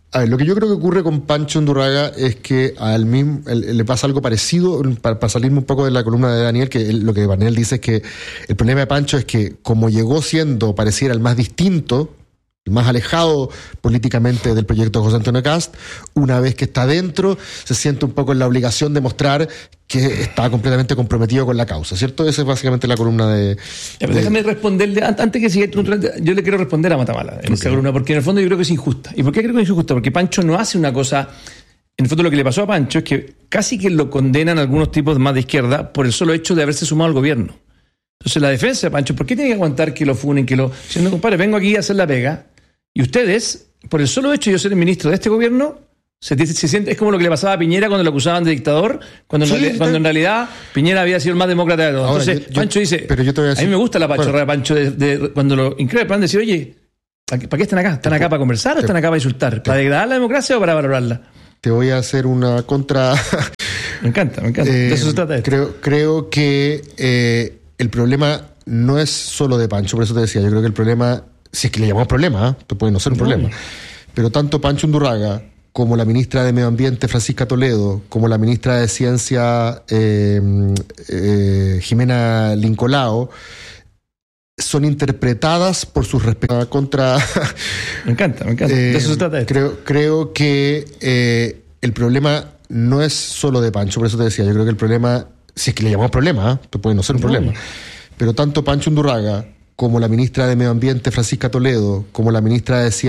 A ver, lo que yo creo que ocurre con Pancho Undurraga es que al mismo le pasa algo parecido, para, para salirme un poco de la columna de Daniel, que él, lo que Daniel dice es que el problema de Pancho es que como llegó siendo, pareciera, el más distinto, el más alejado políticamente del proyecto de José Antonio Kast, una vez que está dentro, se siente un poco en la obligación de mostrar que está completamente comprometido con la causa, ¿cierto? Esa es básicamente la columna de... Ya, de... Déjame responderle, antes que siga, yo le quiero responder a Matamala en okay. esa columna, porque en el fondo yo creo que es injusta. ¿Y por qué creo que es injusta? Porque Pancho no hace una cosa... En el fondo lo que le pasó a Pancho es que casi que lo condenan algunos tipos más de izquierda por el solo hecho de haberse sumado al gobierno. Entonces la defensa de Pancho, ¿por qué tiene que aguantar que lo funen, que lo... Si no, compadre, vengo aquí a hacer la pega... Y ustedes, por el solo hecho de yo ser el ministro de este gobierno, se, se siente, es como lo que le pasaba a Piñera cuando lo acusaban de dictador, cuando, sí, en, reali- cuando en realidad Piñera había sido el más demócrata de todos. Ahora, Entonces, yo, yo, Pancho dice, pero yo te voy a, decir, a mí me gusta la pachorra de Pancho, de, de, cuando lo increpan, decir, oye, ¿para qué, ¿para qué están acá? ¿Están acá para conversar o están acá para insultar? ¿Para degradar la democracia o para valorarla? Te voy a hacer una contra... me encanta, me encanta. Eh, de eso se trata esto. Creo, creo que eh, el problema no es solo de Pancho, por eso te decía, yo creo que el problema... Si es que le llamamos problema, ¿eh? Puede no ser un no. problema. Pero tanto Pancho Undurraga como la ministra de Medio Ambiente, Francisca Toledo, como la ministra de Ciencia, eh, eh, Jimena Lincolao, son interpretadas por sus respectivas contra... Me encanta, me encanta. eh, de eso se trata esto. Creo, creo que eh, el problema no es solo de Pancho, por eso te decía, yo creo que el problema, si es que le llamamos problema, ¿eh? Puede no ser un no. problema. Pero tanto Pancho Undurraga como la ministra de Medio Ambiente, Francisca Toledo, como la ministra de Ciencia,